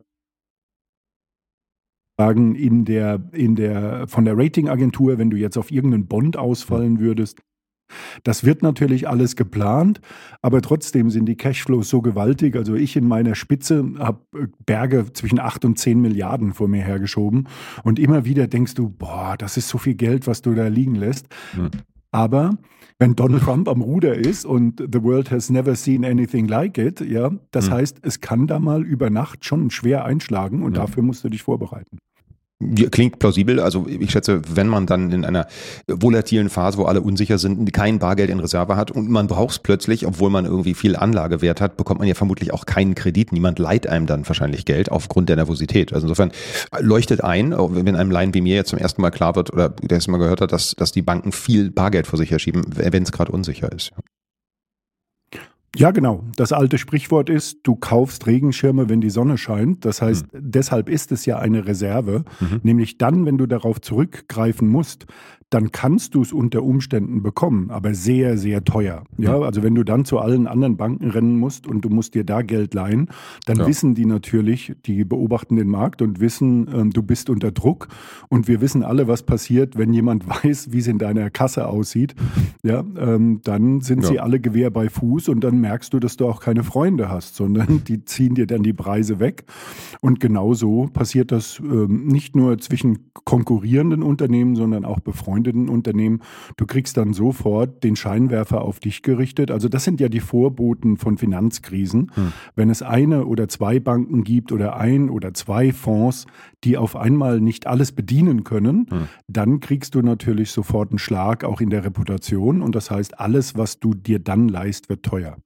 von der Ratingagentur, wenn du jetzt auf irgendeinen Bond ausfallen würdest. Das wird natürlich alles geplant, aber trotzdem sind die Cashflows so gewaltig. Also ich in meiner Spitze habe Berge zwischen 8 und 10 Milliarden vor mir hergeschoben und immer wieder denkst du, boah, das ist so viel Geld, was du da liegen lässt. Aber wenn Donald Trump am Ruder ist und the world has never seen anything like it, ja, das heißt, es kann da mal über Nacht schon schwer einschlagen und dafür musst du dich vorbereiten. Klingt plausibel. Also ich schätze, wenn man dann in einer volatilen Phase, wo alle unsicher sind, kein Bargeld in Reserve hat und man braucht es plötzlich, obwohl man irgendwie viel Anlagewert hat, bekommt man ja vermutlich auch keinen Kredit. Niemand leiht einem dann wahrscheinlich Geld aufgrund der Nervosität. Also insofern leuchtet ein, wenn einem Laien wie mir jetzt zum ersten Mal klar wird oder der es mal gehört hat, dass die Banken viel Bargeld vor sich herschieben, wenn es gerade unsicher ist. Ja, genau. Das alte Sprichwort ist, du kaufst Regenschirme, wenn die Sonne scheint. Das heißt, deshalb ist es ja eine Reserve. Nämlich dann, wenn du darauf zurückgreifen musst, dann kannst du es unter Umständen bekommen, aber sehr, sehr teuer. Ja, also wenn du dann zu allen anderen Banken rennen musst und du musst dir da Geld leihen, dann wissen die natürlich, die beobachten den Markt und wissen, du bist unter Druck. Und wir wissen alle, was passiert, wenn jemand weiß, wie es in deiner Kasse aussieht. Ja, dann sind sie alle Gewehr bei Fuß und dann merkst du, dass du auch keine Freunde hast, sondern die ziehen dir dann die Preise weg. Und genauso passiert das nicht nur zwischen konkurrierenden Unternehmen, sondern auch befreundeten befreundeten Unternehmen. Du kriegst dann sofort den Scheinwerfer auf dich gerichtet. Also das sind ja die Vorboten von Finanzkrisen. Wenn es eine oder zwei Banken gibt oder ein oder zwei Fonds, die auf einmal nicht alles bedienen können, dann kriegst du natürlich sofort einen Schlag auch in der Reputation. Und das heißt, alles, was du dir dann leist, wird teuer.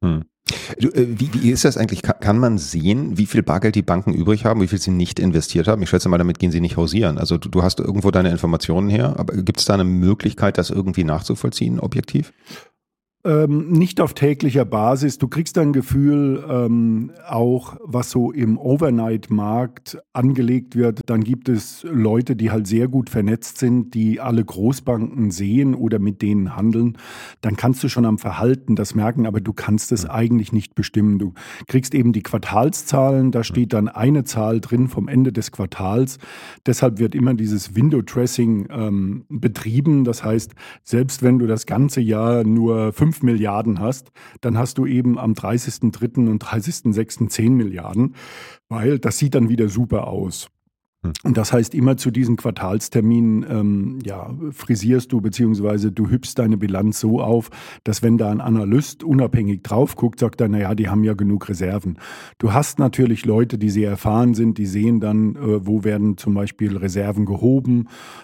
Wie ist das eigentlich? Kann man sehen, wie viel Bargeld die Banken übrig haben, wie viel sie nicht investiert haben? Ich schätze mal, damit gehen sie nicht hausieren. Also du hast irgendwo deine Informationen her, aber gibt es da eine Möglichkeit, das irgendwie nachzuvollziehen, objektiv? Nicht auf täglicher Basis. Du kriegst ein Gefühl, auch was so im Overnight-Markt angelegt wird. Dann gibt es Leute, die halt sehr gut vernetzt sind, die alle Großbanken sehen oder mit denen handeln. Dann kannst du schon am Verhalten das merken, aber du kannst es eigentlich nicht bestimmen. Du kriegst eben die Quartalszahlen, da steht dann eine Zahl drin vom Ende des Quartals. Deshalb wird immer dieses Window-Dressing betrieben. Das heißt, selbst wenn du das ganze Jahr nur 5 Milliarden hast, dann hast du eben am 30.03. und 30.06. 10 Milliarden, weil das sieht dann wieder super aus. Und das heißt, immer zu diesen Quartalsterminen frisierst du beziehungsweise du hübschst deine Bilanz so auf, dass wenn da ein Analyst unabhängig drauf guckt, sagt er, naja, die haben ja genug Reserven. Du hast natürlich Leute, die sehr erfahren sind, die sehen dann, wo werden zum Beispiel Reserven gehoben,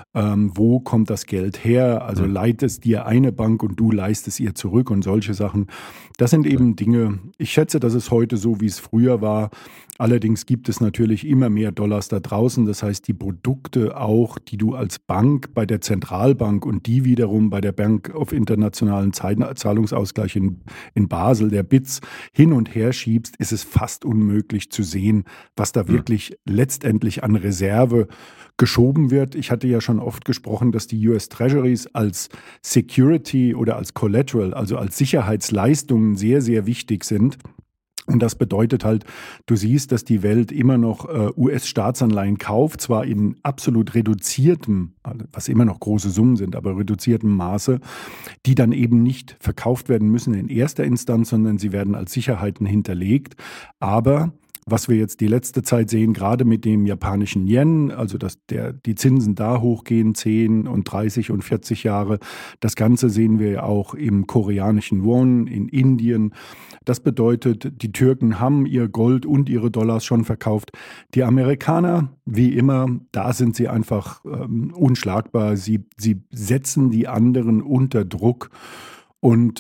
wo kommt das Geld her, also leiht es dir eine Bank und du leihst es ihr zurück und solche Sachen. Das sind eben Dinge, ich schätze, das ist heute so, wie es früher war. Allerdings gibt es natürlich immer mehr Dollars da draußen. Das heißt, die Produkte auch, die du als Bank bei der Zentralbank und die wiederum bei der Bank of Internationalen Zahlungsausgleich in Basel, der BITS, hin und her schiebst, ist es fast unmöglich zu sehen, was da wirklich letztendlich an Reserve geschoben wird. Ich hatte ja schon oft gesprochen, dass die US Treasuries als Security oder als Collateral, also als Sicherheitsleistungen sehr, sehr wichtig sind. Und das bedeutet halt, du siehst, dass die Welt immer noch US-Staatsanleihen kauft, zwar in absolut reduziertem, was immer noch große Summen sind, aber reduziertem Maße, die dann eben nicht verkauft werden müssen in erster Instanz, sondern sie werden als Sicherheiten hinterlegt. Aber was wir jetzt die letzte Zeit sehen, gerade mit dem japanischen Yen, also dass die Zinsen da hochgehen, 10 und 30 und 40 Jahre, das Ganze sehen wir auch im koreanischen Won, in Indien. Das bedeutet, die Türken haben ihr Gold und ihre Dollars schon verkauft. Die Amerikaner, wie immer, da sind sie einfach unschlagbar. Sie setzen die anderen unter Druck. Und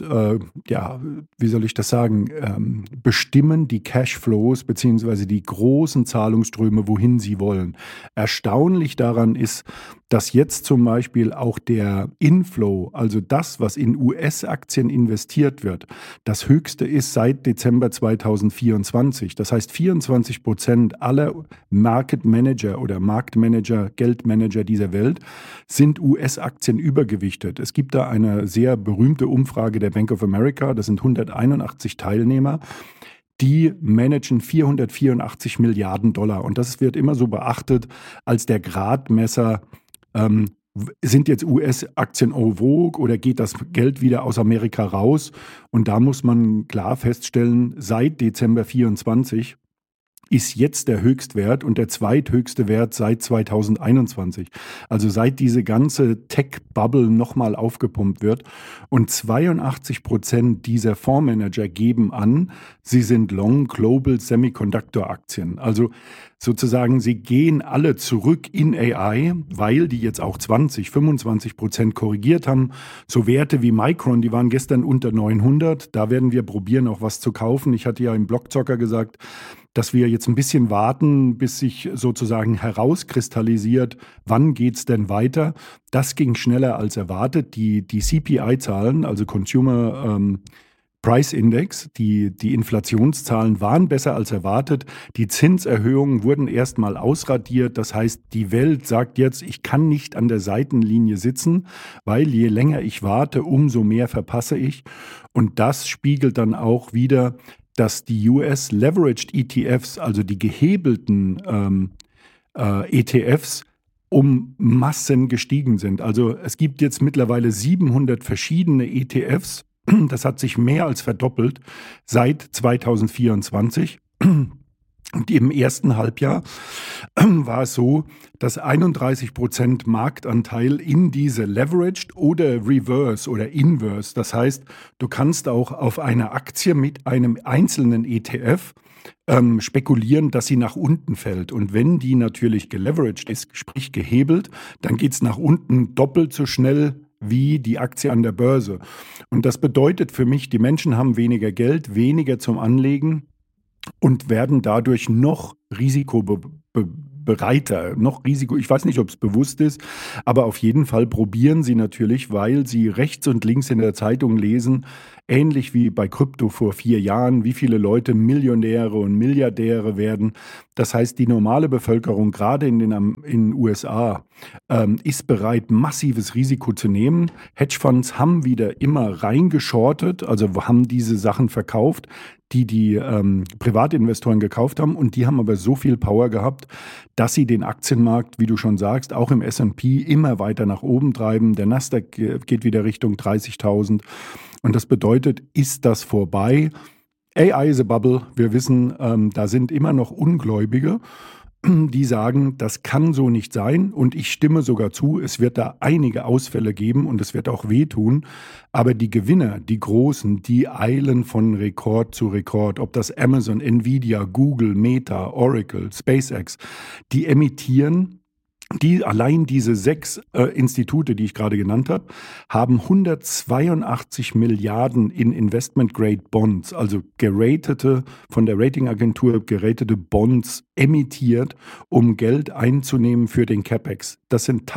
wie soll ich das sagen, bestimmen die Cashflows bzw. die großen Zahlungsströme, wohin sie wollen. Erstaunlich daran ist, dass jetzt zum Beispiel auch der Inflow, also das, was in US-Aktien investiert wird, das höchste ist seit Dezember 2024. Das heißt, 24% aller Market Manager oder Marktmanager, Geldmanager dieser Welt sind US-Aktien übergewichtet. Es gibt da eine sehr berühmte Umfrage der Bank of America, das sind 181 Teilnehmer, die managen 484 Milliarden Dollar. Und das wird immer so beachtet als der Gradmesser, sind jetzt US-Aktien en vogue oder geht das Geld wieder aus Amerika raus? Und da muss man klar feststellen, seit Dezember 24 ist jetzt der Höchstwert und der zweithöchste Wert seit 2021. Also seit diese ganze Tech-Bubble nochmal aufgepumpt wird. Und 82% dieser Fondsmanager geben an, sie sind Long Global Semiconductor Aktien. Also sozusagen, sie gehen alle zurück in AI, weil die jetzt auch 25% korrigiert haben. So Werte wie Micron, die waren gestern unter 900. Da werden wir probieren, auch was zu kaufen. Ich hatte ja im Blogzocker gesagt, dass wir jetzt ein bisschen warten, bis sich sozusagen herauskristallisiert, wann geht's denn weiter. Das ging schneller als erwartet. Die CPI-Zahlen, also Consumer Price Index, die Inflationszahlen waren besser als erwartet. Die Zinserhöhungen wurden erstmal ausradiert. Das heißt, die Welt sagt jetzt, ich kann nicht an der Seitenlinie sitzen, weil je länger ich warte, umso mehr verpasse ich. Und das spiegelt dann auch wieder, dass die US Leveraged ETFs, also die gehebelten ETFs, um Massen gestiegen sind. Also es gibt jetzt mittlerweile 700 verschiedene ETFs. Das hat sich mehr als verdoppelt seit 2024. Und im ersten Halbjahr war es so, dass 31% Marktanteil in diese Leveraged oder Reverse oder Inverse, das heißt, du kannst auch auf eine Aktie mit einem einzelnen ETF spekulieren, dass sie nach unten fällt. Und wenn die natürlich geleveraged ist, sprich gehebelt, dann geht es nach unten doppelt so schnell wie die Aktie an der Börse. Und das bedeutet für mich, die Menschen haben weniger Geld, weniger zum Anlegen und werden dadurch noch risikobereiter, ich weiß nicht, ob es bewusst ist, aber auf jeden Fall probieren sie natürlich, weil sie rechts und links in der Zeitung lesen, ähnlich wie bei Krypto vor 4 Jahren, wie viele Leute Millionäre und Milliardäre werden. Das heißt, die normale Bevölkerung, gerade in den USA, ist bereit, massives Risiko zu nehmen. Hedgefonds haben wieder immer reingeschortet, also haben diese Sachen verkauft, die Privatinvestoren gekauft haben, und die haben aber so viel Power gehabt, dass sie den Aktienmarkt, wie du schon sagst, auch im S&P immer weiter nach oben treiben. Der Nasdaq geht wieder Richtung 30.000. Und das bedeutet, ist das vorbei? AI is a bubble. Wir wissen, da sind immer noch Ungläubige, die sagen, das kann so nicht sein. Und ich stimme sogar zu, es wird da einige Ausfälle geben und es wird auch wehtun. Aber die Gewinner, die Großen, die eilen von Rekord zu Rekord. Ob das Amazon, Nvidia, Google, Meta, Oracle, SpaceX, die emittieren. Allein diese 6 Institute, die ich gerade genannt habe, haben 182 Milliarden in Investment-Grade Bonds, also von der Ratingagentur geratete Bonds emittiert, um Geld einzunehmen für den CapEx. Das sind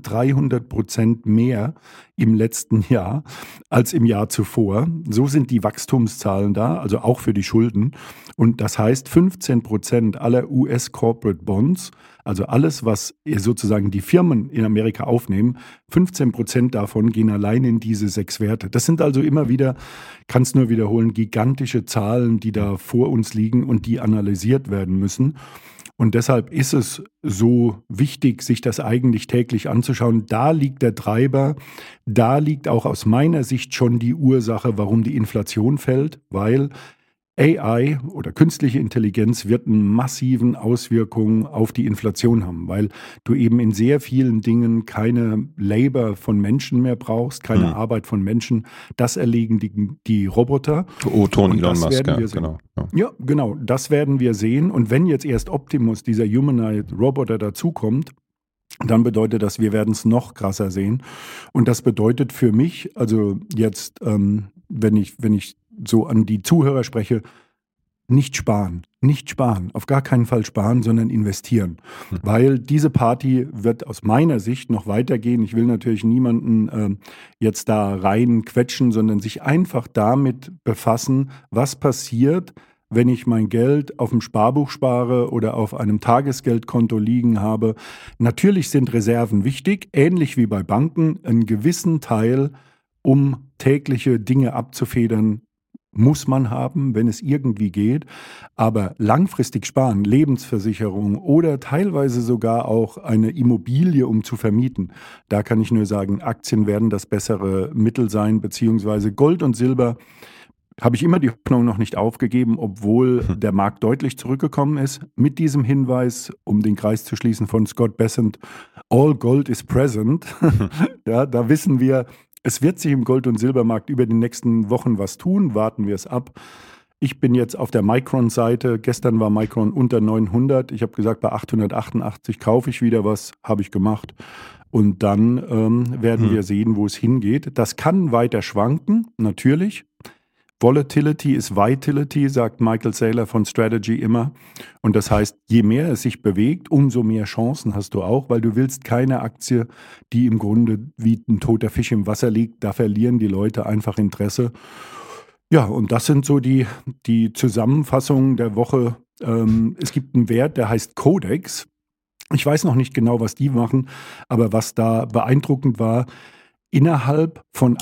1300% mehr im letzten Jahr als im Jahr zuvor. So sind die Wachstumszahlen da, also auch für die Schulden. Und das heißt, 15% aller US-Corporate Bonds, also alles, was sozusagen die Firmen in Amerika aufnehmen, 15% davon gehen allein in diese 6 Werte. Das sind also immer wieder, kann es nur wiederholen, gigantische Zahlen, die da vor uns liegen und die analysiert werden müssen. Und deshalb ist es so wichtig, sich das eigentlich täglich anzuschauen. Da liegt der Treiber, da liegt auch aus meiner Sicht schon die Ursache, warum die Inflation fällt, weil AI oder künstliche Intelligenz wird eine massiven Auswirkungen auf die Inflation haben, weil du eben in sehr vielen Dingen keine Labor von Menschen mehr brauchst, keine Arbeit von Menschen. Das erlegen die Roboter. Ton Elon Musk, ja, genau. Ja, genau, das werden wir sehen. Und wenn jetzt erst Optimus, dieser Humanoid Roboter, dazukommt, dann bedeutet das, wir werden es noch krasser sehen. Und das bedeutet für mich, also jetzt, wenn ich so an die Zuhörer spreche, nicht sparen, auf gar keinen Fall sparen, sondern investieren. Weil diese Party wird aus meiner Sicht noch weitergehen. Ich will natürlich niemanden jetzt da rein quetschen, sondern sich einfach damit befassen, was passiert, wenn ich mein Geld auf dem Sparbuch spare oder auf einem Tagesgeldkonto liegen habe. Natürlich sind Reserven wichtig, ähnlich wie bei Banken. Einen gewissen Teil, um tägliche Dinge abzufedern, muss man haben, wenn es irgendwie geht. Aber langfristig sparen, Lebensversicherung oder teilweise sogar auch eine Immobilie, um zu vermieten, da kann ich nur sagen, Aktien werden das bessere Mittel sein, beziehungsweise Gold und Silber habe ich immer die Hoffnung noch nicht aufgegeben, obwohl der Markt deutlich zurückgekommen ist. Mit diesem Hinweis, um den Kreis zu schließen von Scott Bessent, all gold is present. Ja, da wissen wir, es wird sich im Gold- und Silbermarkt über die nächsten Wochen was tun. Warten wir es ab. Ich bin jetzt auf der Micron-Seite. Gestern war Micron unter 900. Ich habe gesagt, bei 888 kaufe ich wieder was. Habe ich gemacht. Und dann werden wir sehen, wo es hingeht. Das kann weiter schwanken, natürlich. Volatility is Vitality, sagt Michael Saylor von Strategy immer. Und das heißt, je mehr es sich bewegt, umso mehr Chancen hast du auch, weil du willst keine Aktie, die im Grunde wie ein toter Fisch im Wasser liegt. Da verlieren die Leute einfach Interesse. Ja, und das sind so die Zusammenfassungen der Woche. Es gibt einen Wert, der heißt Codex. Ich weiß noch nicht genau, was die machen, aber was da beeindruckend war, innerhalb von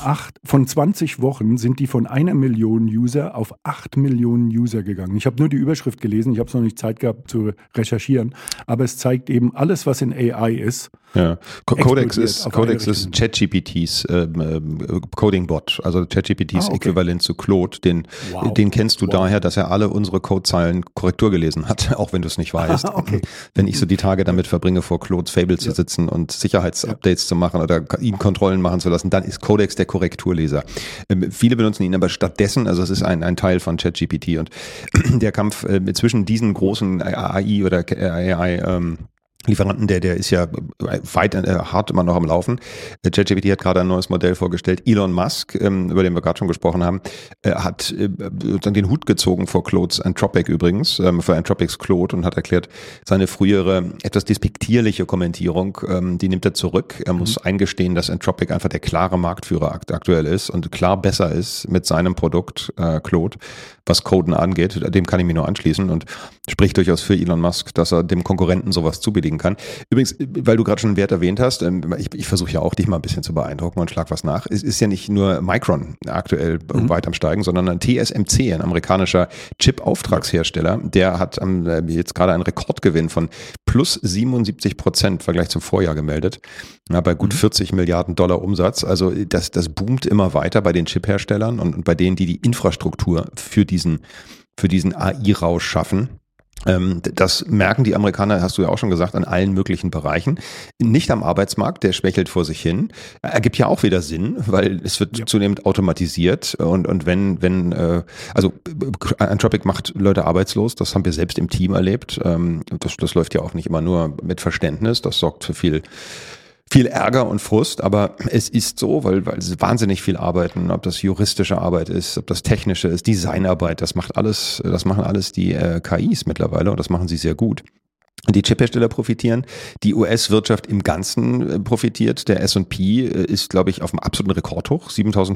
20 Wochen sind die von 1 Million User auf 8 Millionen User gegangen. Ich habe nur die Überschrift gelesen, ich habe es noch nicht Zeit gehabt zu recherchieren, aber es zeigt eben, alles, was in AI ist, Ja. Codex ist ChatGPTs Coding-Bot, also ChatGPTs Äquivalent zu Claude. Den kennst du daher, dass er alle unsere Codezeilen Korrektur gelesen hat, auch wenn du es nicht weißt. Wenn ich so die Tage damit verbringe, vor Claude's Fable zu sitzen und Sicherheitsupdates zu machen oder ihn Kontrollen machen zu lassen, dann ist Codex der Korrekturleser. Viele benutzen ihn aber stattdessen, also es ist ein Teil von ChatGPT, und der Kampf zwischen diesen großen AI oder AI Lieferanten, der ist ja weit hart immer noch am Laufen. ChatGPT hat gerade ein neues Modell vorgestellt. Elon Musk, über den wir gerade schon gesprochen haben, hat den Hut gezogen vor Claude's Anthropic übrigens, für Anthropics Claude, und hat erklärt, seine frühere etwas despektierliche Kommentierung, die nimmt er zurück. Er muss eingestehen, dass Anthropic einfach der klare Marktführer aktuell ist und klar besser ist mit seinem Produkt Claude, was Coden angeht. Dem kann ich mich nur anschließen und spricht durchaus für Elon Musk, dass er dem Konkurrenten sowas zubilligen kann. Übrigens, weil du gerade schon einen Wert erwähnt hast, ich versuche ja auch, dich mal ein bisschen zu beeindrucken und schlag was nach. Es ist ja nicht nur Micron aktuell weit am Steigen, sondern ein TSMC, ein amerikanischer Chip-Auftragshersteller, der hat jetzt gerade einen Rekordgewinn von plus 77% im Vergleich zum Vorjahr gemeldet, bei gut 40 Milliarden Dollar Umsatz. Also das boomt immer weiter bei den Chip-Herstellern und bei denen, die Infrastruktur für diesen AI-Rausch schaffen. Das merken die Amerikaner, hast du ja auch schon gesagt, an allen möglichen Bereichen. Nicht am Arbeitsmarkt, der schwächelt vor sich hin. Ergibt ja auch wieder Sinn, weil es wird zunehmend automatisiert und wenn Anthropic macht Leute arbeitslos, das haben wir selbst im Team erlebt. Das läuft ja auch nicht immer nur mit Verständnis, das sorgt für viel Ärger und Frust, aber es ist so, weil sie wahnsinnig viel arbeiten, ob das juristische Arbeit ist, ob das technische ist, Designarbeit, das machen alles die KIs mittlerweile, und das machen sie sehr gut. Die Chiphersteller profitieren, die US-Wirtschaft im Ganzen profitiert. Der S&P ist, glaube ich, auf einem absoluten Rekordhoch,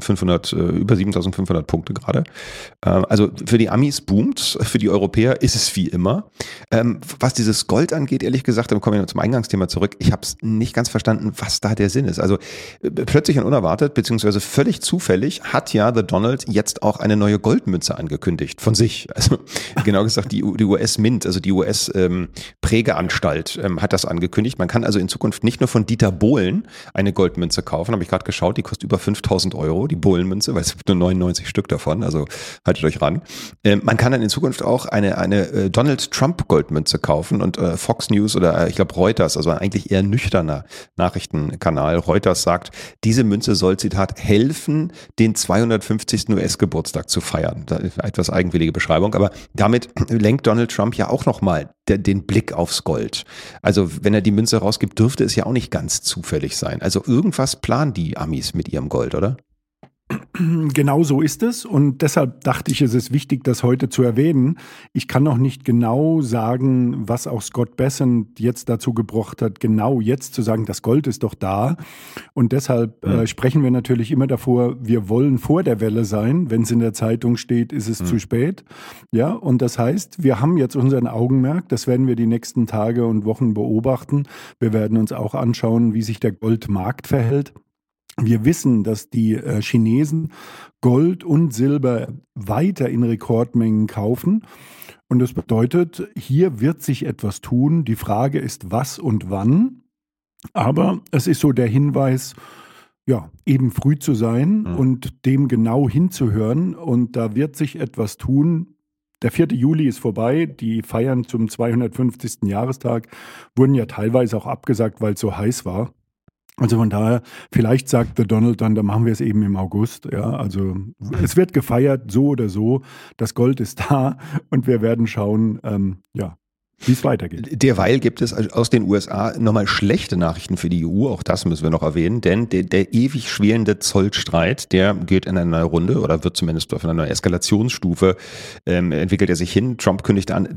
über 7.500 Punkte gerade. Also für die Amis boomt, für die Europäer ist es wie immer. Was dieses Gold angeht, ehrlich gesagt, dann kommen wir zum Eingangsthema zurück. Ich habe es nicht ganz verstanden, was da der Sinn ist. Also plötzlich und unerwartet, beziehungsweise völlig zufällig, hat ja The Donald jetzt auch eine neue Goldmünze angekündigt von sich. Also genau gesagt die US Mint, also die US Prägeanstalt hat das angekündigt. Man kann also in Zukunft nicht nur von Dieter Bohlen eine Goldmünze kaufen, habe ich gerade geschaut, die kostet über 5.000 Euro, die Bohlen-Münze, weil es gibt nur 99 Stück davon, also haltet euch ran. Man kann dann in Zukunft auch eine Donald Trump Goldmünze kaufen, und Fox News oder ich glaube Reuters, also ein eigentlich eher nüchterner Nachrichtenkanal, Reuters sagt, diese Münze soll, Zitat, helfen, den 250. US-Geburtstag zu feiern. Das ist eine etwas eigenwillige Beschreibung, aber damit lenkt Donald Trump ja auch nochmal den Blick aufs Gold. Also wenn er die Münze rausgibt, dürfte es ja auch nicht ganz zufällig sein. Also irgendwas planen die Amis mit ihrem Gold, oder? Genau so ist es, und deshalb dachte ich, es ist wichtig, das heute zu erwähnen. Ich kann noch nicht genau sagen, was auch Scott Bessent jetzt dazu gebracht hat, genau jetzt zu sagen, das Gold ist doch da, und deshalb sprechen wir natürlich immer davor, wir wollen vor der Welle sein. Wenn es in der Zeitung steht, ist es zu spät. Ja, und das heißt, wir haben jetzt unseren Augenmerk, das werden wir die nächsten Tage und Wochen beobachten. Wir werden uns auch anschauen, wie sich der Goldmarkt verhält. Wir wissen, dass die Chinesen Gold und Silber weiter in Rekordmengen kaufen. Und das bedeutet, hier wird sich etwas tun. Die Frage ist, was und wann. Aber es ist so der Hinweis, ja, eben früh zu sein und dem genau hinzuhören. Und da wird sich etwas tun. Der 4. Juli ist vorbei. Die Feiern zum 250. Jahrestag wurden ja teilweise auch abgesagt, weil es so heiß war. Also von daher, vielleicht sagt The Donald dann machen wir es eben im August. Ja, also es wird gefeiert, so oder so. Das Gold ist da, und wir werden schauen, wie es weitergeht. Derweil gibt es aus den USA nochmal schlechte Nachrichten für die EU, auch das müssen wir noch erwähnen, denn der ewig schwelende Zollstreit, der geht in eine neue Runde oder wird zumindest auf einer neuen Eskalationsstufe, entwickelt er sich hin. Trump kündigte an,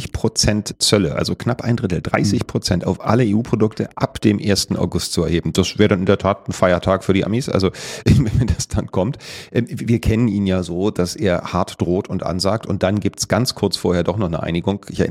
30% Zölle, also knapp ein Drittel, 30% auf alle EU-Produkte ab dem 1. August zu erheben. Das wäre dann in der Tat ein Feiertag für die Amis, also wenn das dann kommt. Wir kennen ihn ja so, dass er hart droht und ansagt, und dann gibt es ganz kurz vorher doch noch eine Einigung. Ich erinnere an Spanien.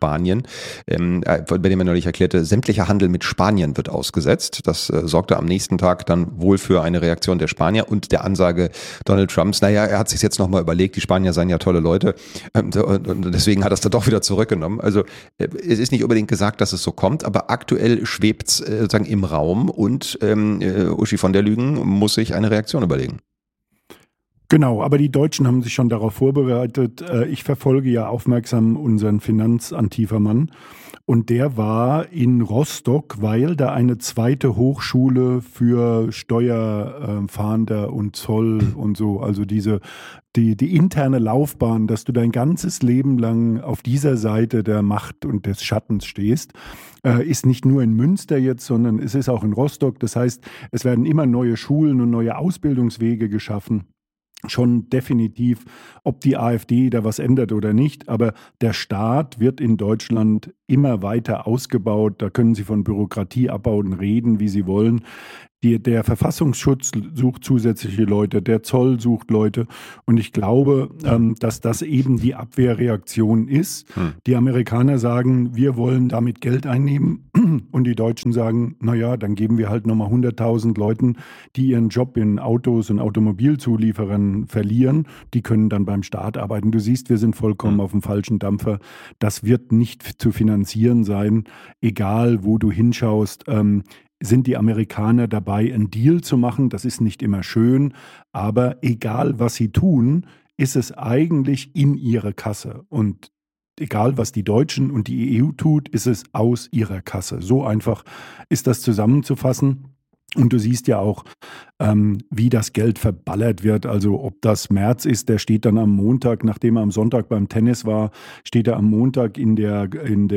Spanien, bei dem er neulich erklärte, sämtlicher Handel mit Spanien wird ausgesetzt. Das sorgte am nächsten Tag dann wohl für eine Reaktion der Spanier und der Ansage Donald Trumps, naja, er hat sich jetzt nochmal überlegt, die Spanier seien ja tolle Leute und deswegen hat er es dann doch wieder zurückgenommen. Also es ist nicht unbedingt gesagt, dass es so kommt, aber aktuell schwebt es sozusagen im Raum und Uschi von der Lügen muss sich eine Reaktion überlegen. Genau, aber die Deutschen haben sich schon darauf vorbereitet. Ich verfolge ja aufmerksam unseren Finanzantifermann und der war in Rostock, weil da eine zweite Hochschule für Steuerfahnder und Zoll und so, also die interne Laufbahn, dass du dein ganzes Leben lang auf dieser Seite der Macht und des Schattens stehst, ist nicht nur in Münster jetzt, sondern es ist auch in Rostock. Das heißt, es werden immer neue Schulen und neue Ausbildungswege geschaffen. Schon definitiv, ob die AfD da was ändert oder nicht, aber der Staat wird in Deutschland immer weiter ausgebaut. Da können Sie von Bürokratieabbauen reden, wie Sie wollen. Der Verfassungsschutz sucht zusätzliche Leute, der Zoll sucht Leute und ich glaube, dass das eben die Abwehrreaktion ist. Die Amerikaner sagen, wir wollen damit Geld einnehmen und die Deutschen sagen, naja, dann geben wir halt nochmal 100.000 Leuten, die ihren Job in Autos und Automobilzulieferern verlieren, die können dann beim Staat arbeiten. Du siehst, wir sind vollkommen auf dem falschen Dampfer. Das wird nicht zu finanzieren sein, egal wo du hinschaust. Sind die Amerikaner dabei, einen Deal zu machen? Das ist nicht immer schön, aber egal, was sie tun, ist es eigentlich in ihre Kasse. Und egal, was die Deutschen und die EU tut, ist es aus ihrer Kasse. So einfach ist das zusammenzufassen. Und du siehst ja auch, wie das Geld verballert wird. Also ob das Merz ist, der steht dann am Montag, nachdem er am Sonntag beim Tennis war, steht er am Montag in der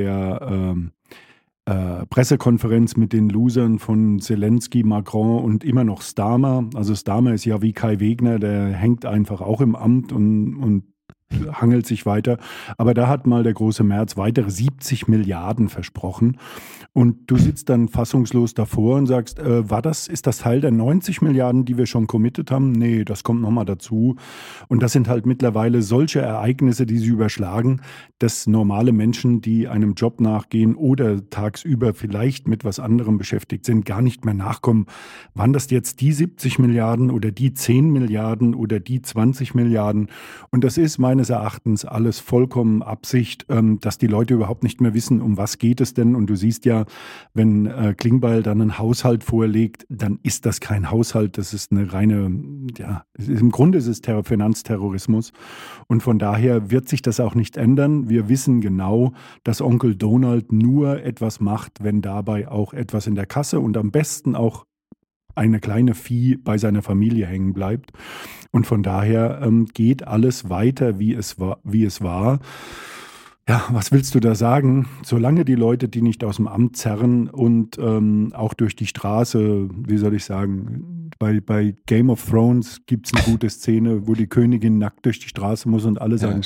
Pressekonferenz mit den Losern von Zelensky, Macron und immer noch Starmer. Also Starmer ist ja wie Kai Wegner, der hängt einfach auch im Amt und hangelt sich weiter. Aber da hat mal der große Merz weitere 70 Milliarden versprochen. Und du sitzt dann fassungslos davor und sagst, ist das Teil der 90 Milliarden, die wir schon committed haben? Nee, das kommt nochmal dazu. Und das sind halt mittlerweile solche Ereignisse, die sie überschlagen, dass normale Menschen, die einem Job nachgehen oder tagsüber vielleicht mit was anderem beschäftigt sind, gar nicht mehr nachkommen. Waren das jetzt die 70 Milliarden oder die 10 Milliarden oder die 20 Milliarden? Und das ist meines Erachtens alles vollkommen Absicht, dass die Leute überhaupt nicht mehr wissen, um was geht es denn. Und du siehst ja, wenn Klingbeil dann einen Haushalt vorlegt, dann ist das kein Haushalt, das ist eine reine, im Grunde ist es Finanzterrorismus. Und von daher wird sich das auch nicht ändern. Wir wissen genau, dass Onkel Donald nur etwas macht, wenn dabei auch etwas in der Kasse und am besten auch eine kleine Vieh bei seiner Familie hängen bleibt. Und von daher geht alles weiter, wie es war. Ja, was willst du da sagen? Solange die Leute die nicht aus dem Amt zerren und auch durch die Straße, wie soll ich sagen, bei Game of Thrones gibt es eine gute Szene, wo die Königin nackt durch die Straße muss und alle sagen,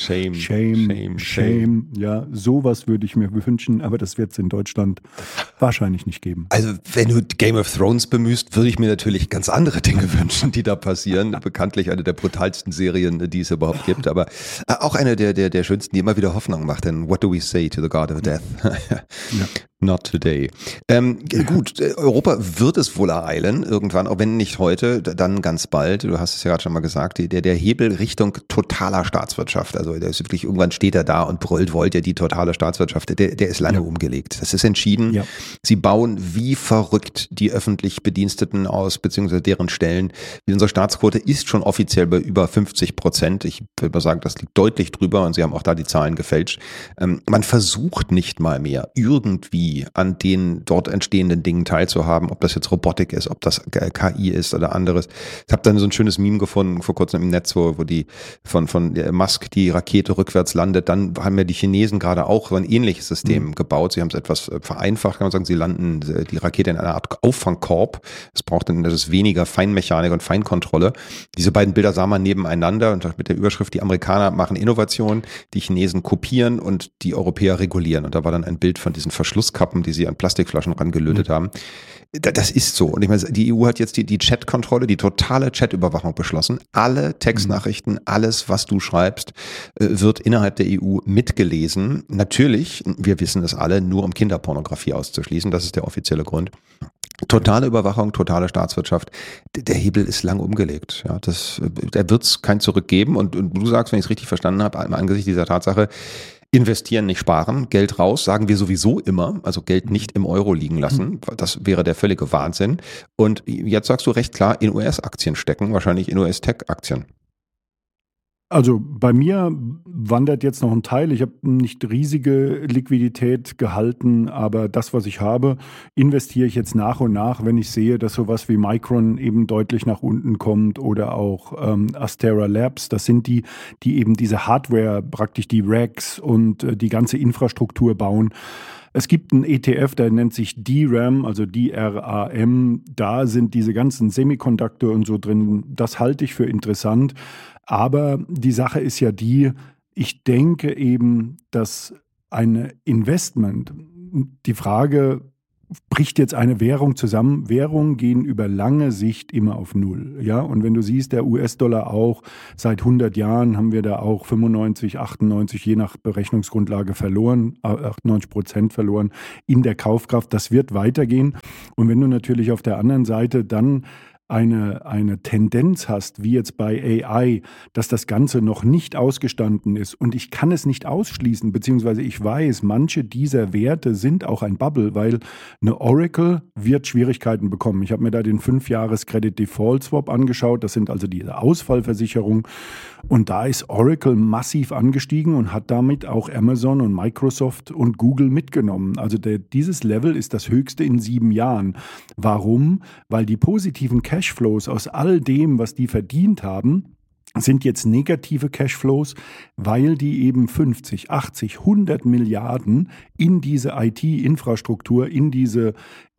Shame. Ja, sowas würde ich mir wünschen, aber das wird es in Deutschland wahrscheinlich nicht geben. Also wenn du Game of Thrones bemühst, würde ich mir natürlich ganz andere Dinge wünschen, die da passieren. Bekanntlich eine der brutalsten Serien, die es überhaupt gibt, aber auch eine der schönsten, die immer wieder Hoffnung macht. Denn what do we say to the God of Death? Ja. Not today. Gut, Europa wird es wohl ereilen, irgendwann, auch wenn nicht heute, dann ganz bald. Du hast es ja gerade schon mal gesagt, der Hebel Richtung totaler Staatswirtschaft, also der ist wirklich, irgendwann steht er da und brüllt, wollt ihr die totale Staatswirtschaft, der ist lange umgelegt. Das ist entschieden. Ja. Sie bauen wie verrückt die öffentlich Bediensteten aus, beziehungsweise deren Stellen. Unsere Staatsquote ist schon offiziell bei über 50%. Ich würde mal sagen, das liegt deutlich drüber und sie haben auch da die Zahlen gefälscht. Man versucht nicht mal mehr irgendwie an den dort entstehenden Dingen teilzuhaben, ob das jetzt Robotik ist, ob das KI ist oder anderes. Ich habe dann so ein schönes Meme gefunden vor kurzem im Netz, wo die von Musk die Rakete rückwärts landet. Dann haben ja die Chinesen gerade auch so ein ähnliches System gebaut. Sie haben es etwas vereinfacht, kann man sagen. Sie landen die Rakete in einer Art Auffangkorb. Das ist weniger Feinmechanik und Feinkontrolle. Diese beiden Bilder sah man nebeneinander und mit der Überschrift, die Amerikaner machen Innovationen, die Chinesen kopieren und die Europäer regulieren. Und da war dann ein Bild von diesen Verschlusskappen, die sie an Plastikflaschen rangelötet haben. Das ist so. Und ich meine, die EU hat jetzt die Chat-Kontrolle, die totale Chat-Überwachung beschlossen. Alle Textnachrichten, alles, was du schreibst, wird innerhalb der EU mitgelesen. Natürlich, wir wissen es alle, nur um Kinderpornografie auszuschließen. Das ist der offizielle Grund. Totale Überwachung, totale Staatswirtschaft. Der Hebel ist lang umgelegt. Ja, da wird es kein Zurück geben. Und du sagst, wenn ich es richtig verstanden habe, angesichts dieser Tatsache, investieren, nicht sparen, Geld raus, sagen wir sowieso immer, also Geld nicht im Euro liegen lassen, das wäre der völlige Wahnsinn. Und jetzt sagst du recht klar, in US-Aktien stecken, wahrscheinlich in US-Tech-Aktien. Also bei mir wandert jetzt noch ein Teil. Ich habe nicht riesige Liquidität gehalten, aber das, was ich habe, investiere ich jetzt nach und nach, wenn ich sehe, dass sowas wie Micron eben deutlich nach unten kommt oder auch Astera Labs. Das sind die eben diese Hardware, praktisch die Racks und die ganze Infrastruktur bauen. Es gibt einen ETF, der nennt sich DRAM, also DRAM. Da sind diese ganzen Semiconductor und so drin. Das halte ich für interessant. Aber die Sache ist ja ich denke eben, dass ein Investment, die Frage, bricht jetzt eine Währung zusammen? Währungen gehen über lange Sicht immer auf Null. Ja? Und wenn du siehst, der US-Dollar auch, seit 100 Jahren haben wir da auch 95, 98, je nach Berechnungsgrundlage verloren, 98% verloren in der Kaufkraft. Das wird weitergehen. Und wenn du natürlich auf der anderen Seite dann eine Tendenz hast, wie jetzt bei AI, dass das Ganze noch nicht ausgestanden ist und ich kann es nicht ausschließen, beziehungsweise ich weiß, manche dieser Werte sind auch ein Bubble, weil eine Oracle wird Schwierigkeiten bekommen. Ich habe mir da den 5-Jahres-Credit-Default-Swap angeschaut, das sind also diese Ausfallversicherungen und da ist Oracle massiv angestiegen und hat damit auch Amazon und Microsoft und Google mitgenommen. Also dieses Level ist das höchste in 7 Jahren. Warum? Weil die positiven Cashflows aus all dem, was die verdient haben, sind jetzt negative Cashflows, weil die eben 50, 80, 100 Milliarden in diese IT-Infrastruktur, in diese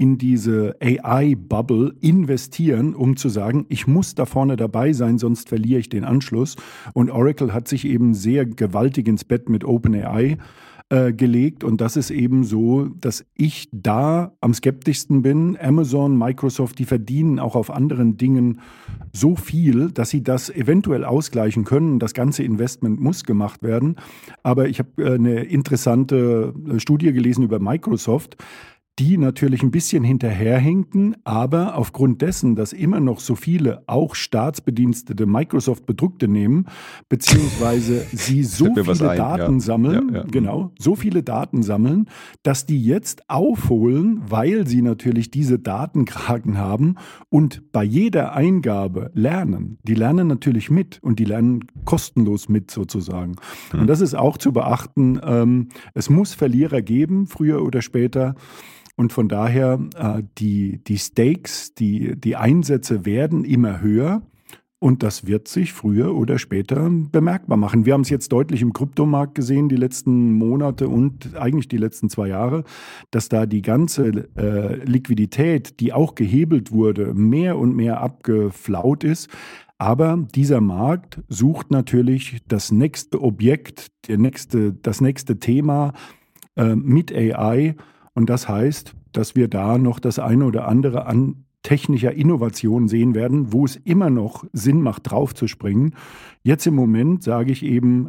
AI-Bubble investieren, um zu sagen, ich muss da vorne dabei sein, sonst verliere ich den Anschluss. Und Oracle hat sich eben sehr gewaltig ins Bett mit OpenAI gelegt und das ist eben so, dass ich da am skeptischsten bin. Amazon, Microsoft, die verdienen auch auf anderen Dingen so viel, dass sie das eventuell ausgleichen können. Das ganze Investment muss gemacht werden. Aber ich habe eine interessante Studie gelesen über Microsoft, die natürlich ein bisschen hinterherhinken, aber aufgrund dessen, dass immer noch so viele auch Staatsbedienstete Microsoft-Produkte nehmen, beziehungsweise sie so viele Daten sammeln, genau, so viele Daten sammeln, dass die jetzt aufholen, weil sie natürlich diese Datenkraken haben und bei jeder Eingabe lernen. Die lernen natürlich mit und die lernen kostenlos mit sozusagen. Und das ist auch zu beachten. Es muss Verlierer geben, früher oder später. Und von daher, die Stakes, die Einsätze werden immer höher und das wird sich früher oder später bemerkbar machen. Wir haben es jetzt deutlich im Kryptomarkt gesehen, die letzten Monate und eigentlich die letzten 2 Jahre, dass da die ganze Liquidität, die auch gehebelt wurde, mehr und mehr abgeflaut ist. Aber dieser Markt sucht natürlich das nächste Objekt, das nächste Thema mit AI. Und das heißt, dass wir da noch das eine oder andere an technischer Innovation sehen werden, wo es immer noch Sinn macht, draufzuspringen. Jetzt im Moment sage ich eben,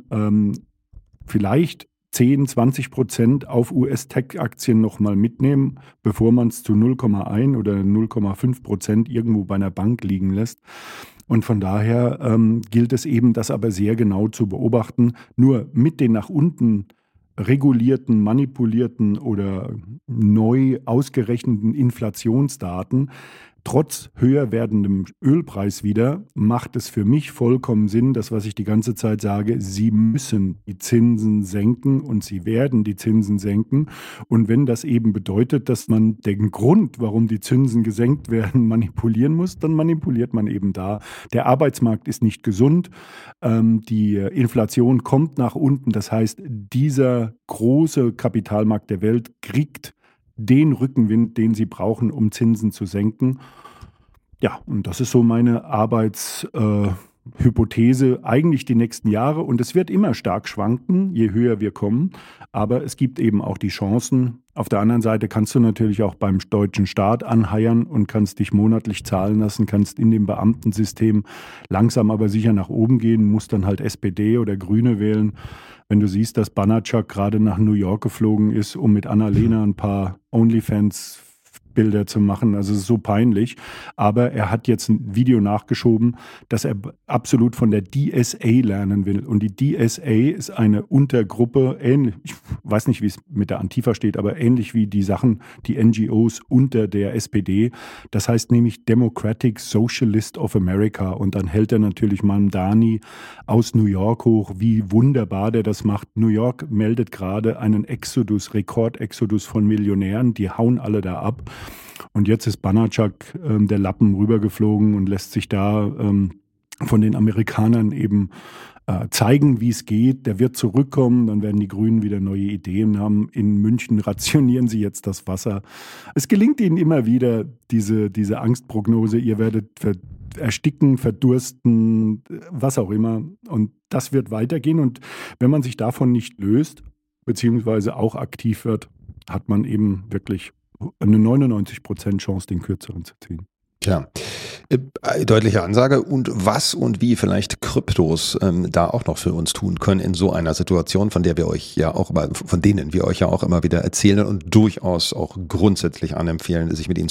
vielleicht 10-20% auf US-Tech-Aktien nochmal mitnehmen, bevor man es zu 0,1 oder 0,5% irgendwo bei einer Bank liegen lässt. Und von daher gilt es eben, das aber sehr genau zu beobachten. Nur mit den nach unten regulierten, manipulierten oder neu ausgerechneten Inflationsdaten, trotz höher werdendem Ölpreis wieder, macht es für mich vollkommen Sinn, das, was ich die ganze Zeit sage, sie müssen die Zinsen senken und sie werden die Zinsen senken. Und wenn das eben bedeutet, dass man den Grund, warum die Zinsen gesenkt werden, manipulieren muss, dann manipuliert man eben da. Der Arbeitsmarkt ist nicht gesund, die Inflation kommt nach unten. Das heißt, dieser große Kapitalmarkt der Welt kriegt den Rückenwind, den sie brauchen, um Zinsen zu senken. Ja, und das ist so meine Hypothese eigentlich die nächsten Jahre und es wird immer stark schwanken, je höher wir kommen, aber es gibt eben auch die Chancen. Auf der anderen Seite kannst du natürlich auch beim deutschen Staat anheiern und kannst dich monatlich zahlen lassen, kannst in dem Beamtensystem langsam aber sicher nach oben gehen, musst dann halt SPD oder Grüne wählen. Wenn du siehst, dass Banachak gerade nach New York geflogen ist, um mit Annalena ein paar OnlyFans-Bilder zu machen, also es ist so peinlich. Aber er hat jetzt ein Video nachgeschoben, dass er absolut von der DSA lernen will. Und die DSA ist eine Untergruppe, ähnlich, ich weiß nicht, wie es mit der Antifa steht, aber ähnlich wie die Sachen, die NGOs unter der SPD. Das heißt nämlich Democratic Socialist of America. Und dann hält er natürlich Mamdani aus New York hoch, wie wunderbar der das macht. New York meldet gerade einen Rekordexodus von Millionären, die hauen alle da ab. Und jetzt ist Banachak der Lappen rübergeflogen und lässt sich da von den Amerikanern eben zeigen, wie es geht. Der wird zurückkommen, dann werden die Grünen wieder neue Ideen haben. In München rationieren sie jetzt das Wasser. Es gelingt ihnen immer wieder, diese Angstprognose, ihr werdet ersticken, verdursten, was auch immer. Und das wird weitergehen. Und wenn man sich davon nicht löst, beziehungsweise auch aktiv wird, hat man eben wirklich eine 99% Chance, den Kürzeren zu ziehen. Tja, deutliche Ansage. Und was und wie vielleicht Kryptos da auch noch für uns tun können in so einer Situation, von denen wir euch ja auch immer wieder erzählen und durchaus auch grundsätzlich anempfehlen, sich mit ihnen